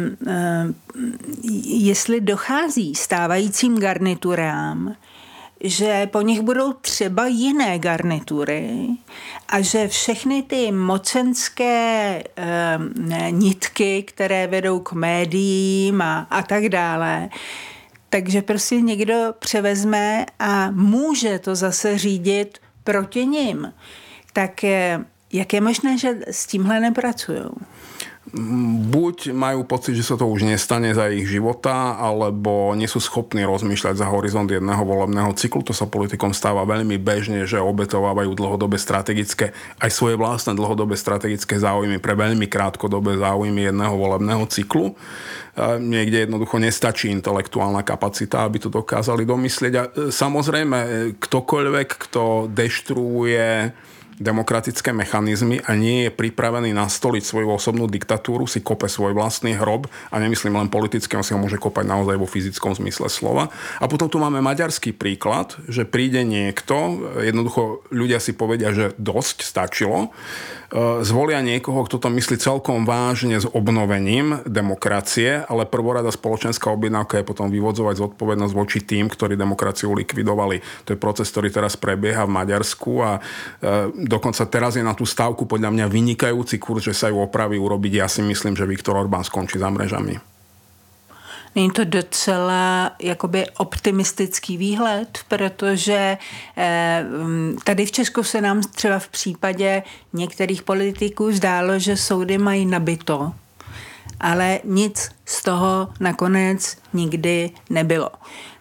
jestli dochází stávajícím garniturám, že po nich budou třeba jiné garnitury a že všechny ty mocenské e, nitky, které vedou k médiím a, a tak dále, takže prostě někdo převezme a může to zase řídit proti nim. Tak e, jak je možné, že s tímhle nepracujou? Buď majú pocit, že sa to už nestane za ich života, alebo nie sú schopní rozmýšľať za horizont jedného volebného cyklu. To sa politikom stáva veľmi bežne, že obetovávajú dlhodobé strategické, aj svoje vlastné dlhodobé strategické záujmy pre veľmi krátkodobé záujmy jedného volebného cyklu. Niekde jednoducho nestačí intelektuálna kapacita, aby to dokázali domyslieť. A samozrejme, ktokoľvek, kto deštruuje demokratické mechanizmy a nie je pripravený nastoliť svoju osobnú diktatúru, si kope svoj vlastný hrob a nemyslím len politicky, on si ho môže kopať naozaj vo fyzickom zmysle slova. A potom tu máme maďarský príklad, že príde niekto, jednoducho ľudia si povedia, že dosť, stačilo, zvolia niekoho, kto to myslí celkom vážne s obnovením demokracie, ale prvorada spoločenská objednávka je potom vyvodzovať zodpovednosť voči tým, ktorí demokraciu likvidovali. To je proces, ktorý teraz prebieha v Maďarsku a dokonca teraz je na tú stávku podľa mňa vynikajúci kurz, že sa ju opraví urobiť. Ja si myslím, že Viktor Orbán skončí za mrežami. Není to docela jakoby optimistický výhled, protože tady v Česku se nám třeba v případě některých politiků zdálo, že soudy mají nabito, ale nic z toho nakonec nikdy nebylo.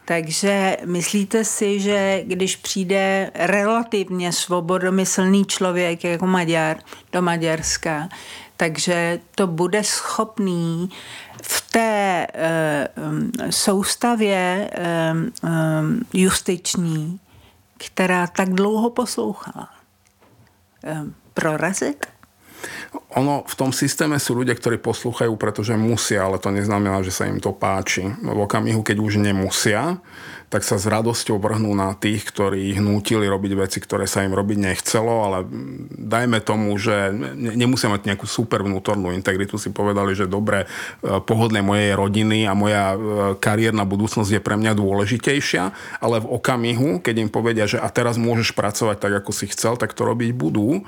Takže myslíte si, že když přijde relativně svobodomyslný člověk jako Maďar do Maďarska, takže to bude schopný v té uh, soustavě uh, um, justiční, která tak dlouho poslouchala, um, prorazit? Ono, v tom systéme sú ľudia, ktorí poslúchajú, pretože musia, ale to neznamená, že sa im to páči. V okamihu, keď už nemusia, tak sa s radosťou vrhnú na tých, ktorí ich nútili robiť veci, ktoré sa im robiť nechcelo, ale dajme tomu, že nemusia mať nejakú super vnútornú integritu, si povedali, že dobre, pohodlie mojej rodiny a moja kariérna budúcnosť je pre mňa dôležitejšia, ale v okamihu, keď im povedia, že a teraz môžeš pracovať tak, ako si chcel, tak to robiť budú.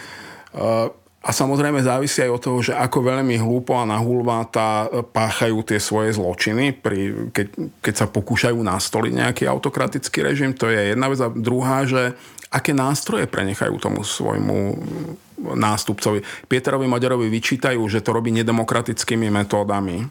A samozrejme závisí aj od toho, že ako veľmi hlúpo a nahulváta páchajú tie svoje zločiny, pri, keď, keď sa pokúšajú nastoliť nejaký autokratický režim. To je jedna vec. A druhá, že aké nástroje prenechajú tomu svojmu nástupcovi. Pieterovi Maďarovi vyčítajú, že to robí nedemokratickými metódami,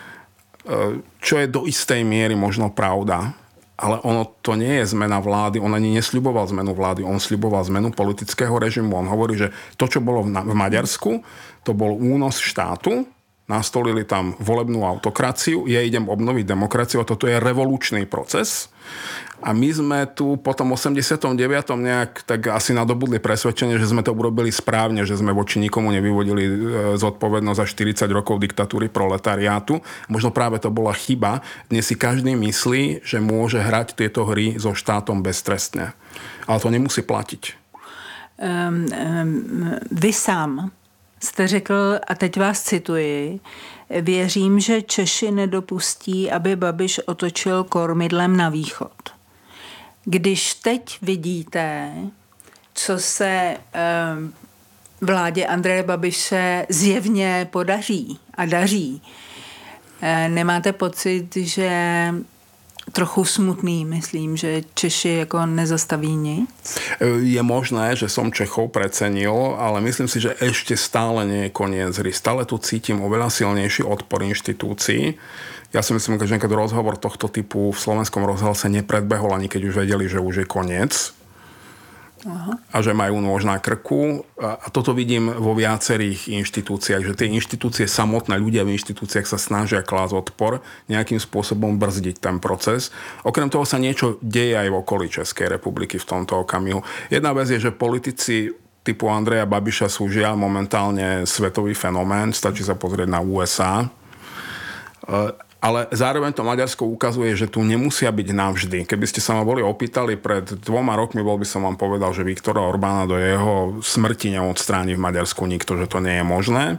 čo je do istej miery možno pravda. Ale ono to nie je zmena vlády, on ani nesľuboval zmenu vlády, on sľuboval zmenu politického režimu. On hovorí, že to, čo bolo v Maďarsku, to bol únos štátu, nastolili tam volebnú autokraciu, ja idem obnoviť demokraciu a toto je revolučný proces. A my sme tu po tom osemdesiatom deviatom nejak tak asi nadobudli presvedčenie, že sme to urobili správne, že sme voči nikomu nevyvodili zodpovednosť za štyridsať rokov diktatúry proletariátu. Možno práve to bola chyba. Dnes si každý myslí, že môže hrať tieto hry so štátom beztrestne. Ale to nemusí platiť. Um, um, vy sám jste řekl, a teď vás cituji, věřím, že Češi nedopustí, aby Babiš otočil kormidlem na východ. Když teď vidíte, co se um, vládě Andreje Babiše zjevně podaří a daří, nemáte pocit, že trochu smutný, myslím, že Češi jako nezastaví nic? Je možné, že som Čechov precenil, ale myslím si, že ešte stále nie je koniec hry. Stále tu cítim oveľa silnejší odpor inštitúcií. Ja si myslím, že keď rozhovor tohto typu v slovenskom rozhlase nepredbehol, ani keď už vedeli, že už je koniec. Aha. A že majú nôž na krku. A toto vidím vo viacerých inštitúciách, že tie inštitúcie samotné, ľudia v inštitúciách sa snažia klásť odpor, nejakým spôsobom brzdiť ten proces. Okrem toho sa niečo deje aj v okolí Českej republiky v tomto okamihu. Jedna vec je, že politici typu Andreja Babiša sú žiaľ momentálne svetový fenomén, stačí sa pozrieť na ú es á. Ale zároveň to Maďarsko ukazuje, že tu nemusia byť navždy. Keby ste sa ma boli opýtali pred dvoma rokmi, bol by som vám povedal, že Viktora Orbána do jeho smrti neodstráni v Maďarsku nikto, že to nie je možné.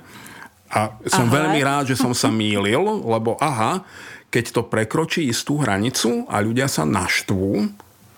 A som aha. veľmi rád, že som sa mýlil, lebo aha, keď to prekročí istú hranicu a ľudia sa naštvú,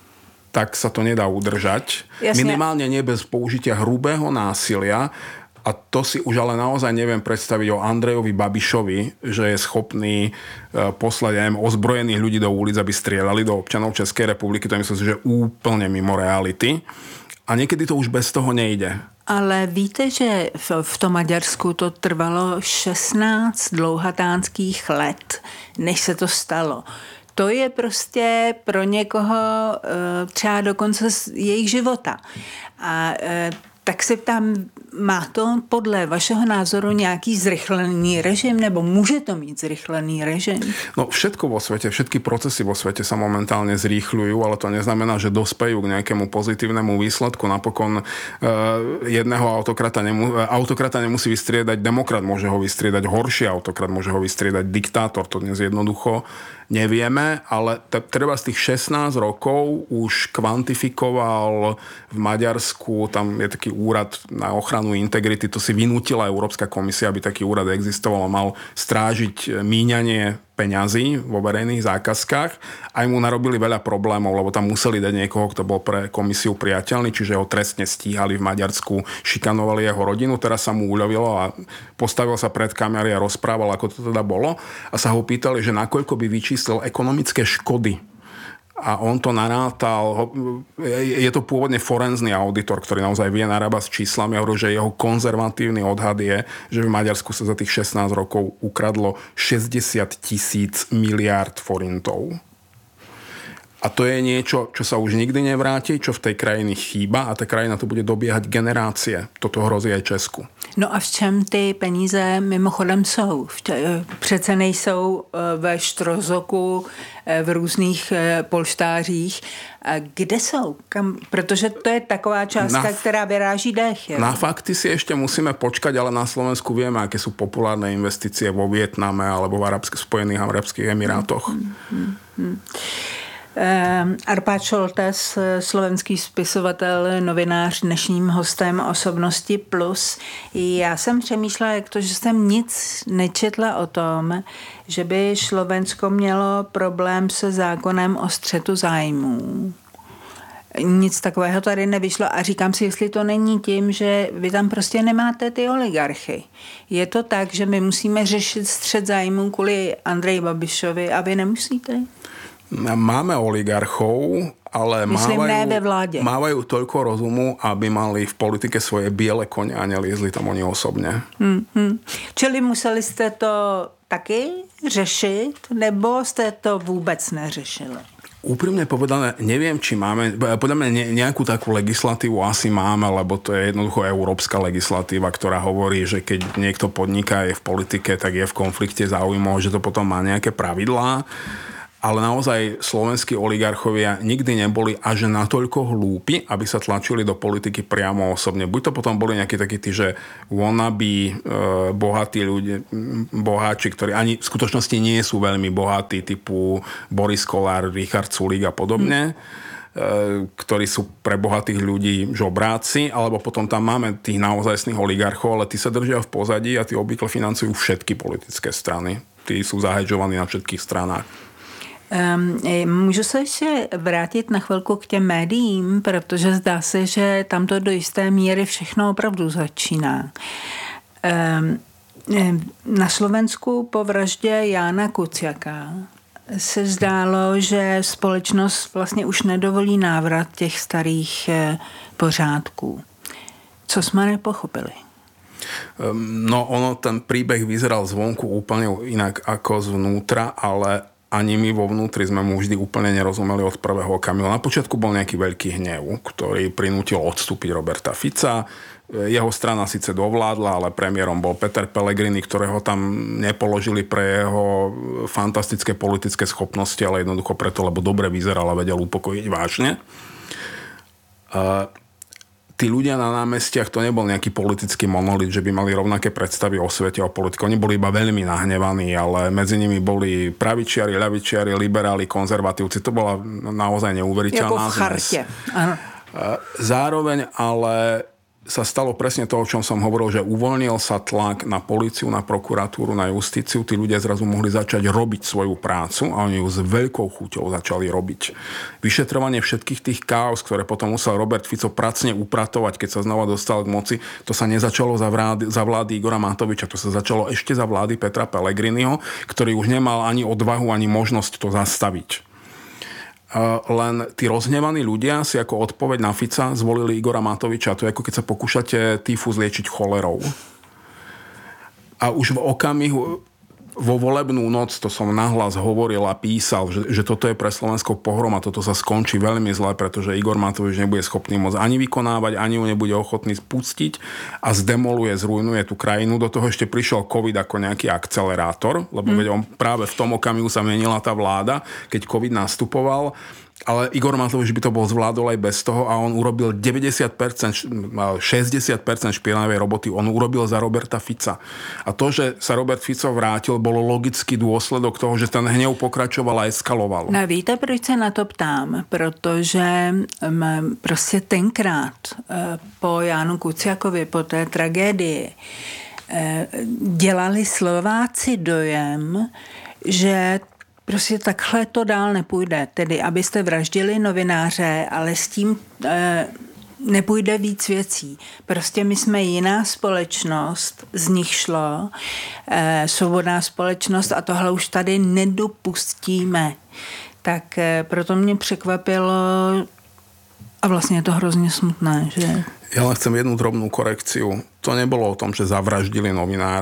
tak sa to nedá udržať. Jasne. Minimálne nie bez použitia hrubého násilia. A to si už ale naozaj neviem predstaviť o Andrejovi Babišovi, že je schopný poslať aj ozbrojených ľudí do ulic, aby strieľali do občanov Českej republiky. To myslím si, že je úplne mimo reality. A niekedy to už bez toho nejde. Ale víte, že v, v tom Maďarsku to trvalo šestnáct dlouhatánských let, než se to stalo. To je prostě pro někoho třeba do konce jejich života. A tak se ptám, má to podle vašeho názoru nějaký zrychlený režim, nebo môže to mít zrychlený režim? No všetko vo svete, všetky procesy vo svete sa momentálne zrýchľujú, ale to neznamená, že dospejú k nejakému pozitívnemu výsledku. Napokon uh, jedného autokrata, nemu, autokrata nemusí vystriedať demokrat, môže ho vystriedať horší autokrat, môže ho vystriedať diktátor, to dnes jednoducho nevieme, ale t- treba z tých šestnásť rokov už kvantifikoval v Maďarsku, tam je taký úrad na ochranu integrity, to si vynútila Európska komisia, aby taký úrad existoval a mal strážiť míňanie peňazí vo verejných zákazkách. Aj mu narobili veľa problémov, lebo tam museli dať niekoho, kto bol pre komisiu priateľný, čiže ho trestne stíhali v Maďarsku, šikanovali jeho rodinu, teraz sa mu uľavilo a postavil sa pred kamery a rozprával, ako to teda bolo. A sa ho pýtali, že nakoľko by vyčíslil ekonomické škody. A on to narátal, je to pôvodne forenzný auditor, ktorý naozaj vie narábať s číslami a hovorí, že jeho konzervatívny odhad je, že v Maďarsku sa za tých šestnásť rokov ukradlo šesťdesiat tisíc miliárd forintov. A to je niečo, čo sa už nikdy nevráti, čo v tej krajine chýba a tá krajina to bude dobiehať generácie. Toto hrozí aj Česku. No a v čem ty peníze mimochodem jsou? Přece nejsou ve Štrozoku, v různých polštářích. Kde jsou? Kam? Protože to je taková částka, na, která vyráží dech. Je? Na fakty si ešte musíme počkať, ale na Slovensku vieme, aké sú populárne investície vo Vietname alebo v Arabsk- Spojených Arabských Emirátoch. Hmm, hmm, hmm. Arpád Šoltes, slovenský spisovatel, novinář, dnešním hostem Osobnosti plus. Já jsem přemýšlela, jak to, že jsem nic nečetla o tom, že by Slovensko mělo problém se zákonem o střetu zájmů. Nic takového tady nevyšlo a říkám si, jestli to není tím, že vy tam prostě nemáte ty oligarchy. Je to tak, že my musíme řešit střet zájmů kvůli Andreji Babišovi a vy nemusíte? Máme oligarchov, ale Myslím, mávajú, mávajú toľko rozumu, aby mali v politike svoje biele kone a neliezli tam oni osobne. Hmm. Čili museli jste to taky řešit, nebo jste to vůbec neřešili? Úprimne povedané, neviem, či máme, podľa mňa nejakú takú legislatívu asi máme, lebo to je jednoducho európska legislatíva, ktorá hovorí, že keď niekto podniká, je v politike, tak je v konflikte záujmov, že to potom má nejaké pravidlá. Ale naozaj slovenskí oligarchovia nikdy neboli až natoľko hlúpi, aby sa tlačili do politiky priamo osobne. Buď to potom boli nejakí takí tí, že wannabe, e, bohatí ľudia, boháči, ktorí ani v skutočnosti nie sú veľmi bohatí, typu Boris Kolár, Richard Sulík a podobne, hmm. e, ktorí sú pre bohatých ľudí žobráci, alebo potom tam máme tých naozajstných oligarchov, ale tí sa držia v pozadí a tí obvykle financujú všetky politické strany. Tí sú zahedžovaní na všetkých stranách. Um, můžu se ještě vrátit na chvilku k těm médiím, protože zdá se, že tam to do jisté míry všechno opravdu začíná. Um, na Slovensku po vraždě Jána Kuciaka se zdálo, že společnost vlastně už nedovolí návrat těch starých pořádků. Co jsme nepochopili? No ono, ten príbeh vyzeral zvonku úplne inak ako zvnútra, ale ani my vo vnútri sme mu vždy úplne nerozumeli od prvého okamihu. Na počiatku bol nejaký veľký hnev, ktorý prinútil odstúpiť Roberta Fica. Jeho strana síce dovládla, ale premiérom bol Peter Pellegrini, ktorého tam nepoložili pre jeho fantastické politické schopnosti, ale jednoducho preto, lebo dobre vyzeral a vedel upokojiť vážne. Uh, Tí ľudia na námestiach, to nebol nejaký politický monolit, že by mali rovnaké predstavy o svete, o politike. Oni boli iba veľmi nahnevaní, ale medzi nimi boli pravičiari, ľavičiari, liberáli, konzervatívci. To bola naozaj neuveriteľná zmes. Jako v charte. Áno. Zároveň ale sa stalo presne to, o čom som hovoril, že uvoľnil sa tlak na políciu, na prokuratúru, na justíciu. Tí ľudia zrazu mohli začať robiť svoju prácu a oni ju s veľkou chuťou začali robiť. Vyšetrovanie všetkých tých káuz, ktoré potom musel Robert Fico pracne upratovať, keď sa znova dostal k moci, to sa nezačalo za vlády, za vlády Igora Matoviča, to sa začalo ešte za vlády Petra Pellegriniho, ktorý už nemal ani odvahu, ani možnosť to zastaviť. Len tí rozhnevaní ľudia si ako odpoveď na Fica zvolili Igora Matoviča. To je ako keď sa pokúšate tyfus liečiť cholerou. A už v okamihu, vo volebnú noc, to som nahlas hovoril a písal, že, že toto je pre Slovensko pohrom a toto sa skončí veľmi zle, pretože Igor Matovič nebude schopný moc ani vykonávať, ani ju nebude ochotný spustiť a zdemoluje, zrujnuje tú krajinu. Do toho ešte prišiel COVID ako nejaký akcelerátor, lebo mm. veď on práve v tom okamihu sa menila tá vláda, keď COVID nastupoval. Ale Igor Matovič by to bol zvládol aj bez toho a on urobil deväťdesiat percent, šesťdesiat percent špinavej roboty. On urobil za Roberta Fica. A to, že sa Robert Fico vrátil, bolo logický dôsledok toho, že ten hnev pokračoval a eskaloval. No víte, proč se na to ptám? Protože prostě tenkrát po Jánu Kuciakovi, po té tragédii, dělali Slováci dojem, že prostě takhle to dál nepůjde. Tedy, abyste vraždili novináře, ale s tím e, nepůjde víc věcí. Prostě my jsme jiná společnost, z nich šlo, e, svobodná společnost a tohle už tady nedopustíme. Tak e, proto mě překvapilo a vlastně je to hrozně smutné, že... Ja len chcem jednu drobnú korekciu. To nebolo o tom, že zavraždili novinára.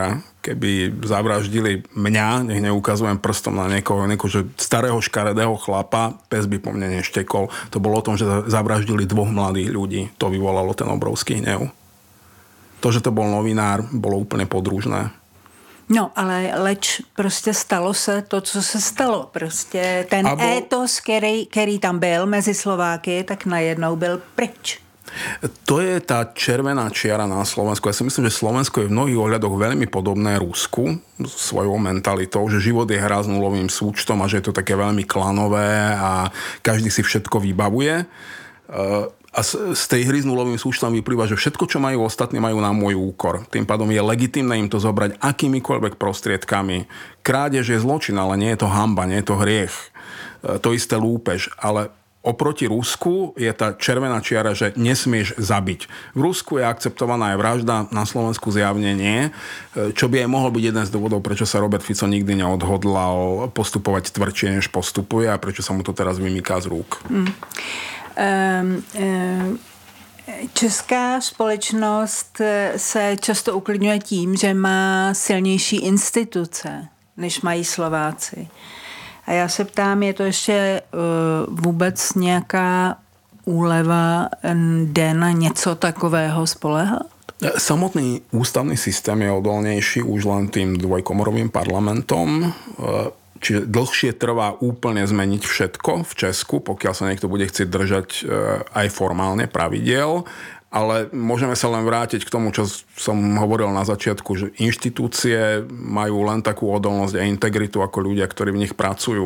keby zavraždili mňa, nech neukazujem prstom na niekoho, niekoho že starého škaredého chlapa, pes by po mne neštekol. To bolo o tom, že zavraždili dvoch mladých ľudí. To vyvolalo ten obrovský hnev. To, že to bol novinár, bolo úplne podružné. No, ale leč prostě stalo se to, co se stalo. Prostě ten Abo... étos, který, který tam byl mezi Slováky, tak najednou byl pryč. To je tá červená čiara na Slovensku. Ja si myslím, že Slovensko je v mnohých ohľadoch veľmi podobné Rusku svojou mentalitou, že život je hra s nulovým súčtom a že je to také veľmi klanové a každý si všetko vybavuje. A z tej hry s nulovým súčtom vyplýva, že všetko, čo majú ostatní, majú na môj úkor. Tým pádom je legitímne im to zobrať akýmikoľvek prostriedkami. Krádež je zločin, ale nie je to hanba, nie je to hriech. To isté lúpež, ale oproti Rusku je tá červená čiara, že nesmieš zabiť. V Rusku je akceptovaná aj vražda, na Slovensku zjavne nie, čo by aj mohol byť jeden z dôvodov, prečo sa Robert Fico nikdy neodhodlal postupovať tvrdšie, než postupuje a prečo sa mu to teraz vymýká z rúk. Mm. Um, um... Česká společnost se často uklidňuje tím, že má silnější instituce, než mají Slováci. A já se ptám, je to ještě uh, vůbec nějaká úleva, jde na něco takového spoléhat? Samotný ústavný systém je odolnejší už len tým dvojkomorovým parlamentom. Čiže dlhšie trvá úplne zmeniť všetko v Česku, pokiaľ sa niekto bude chcieť držať aj formálne pravidiel. Ale môžeme sa len vrátiť k tomu, čo som hovoril na začiatku, že inštitúcie majú len takú odolnosť a integritu ako ľudia, ktorí v nich pracujú.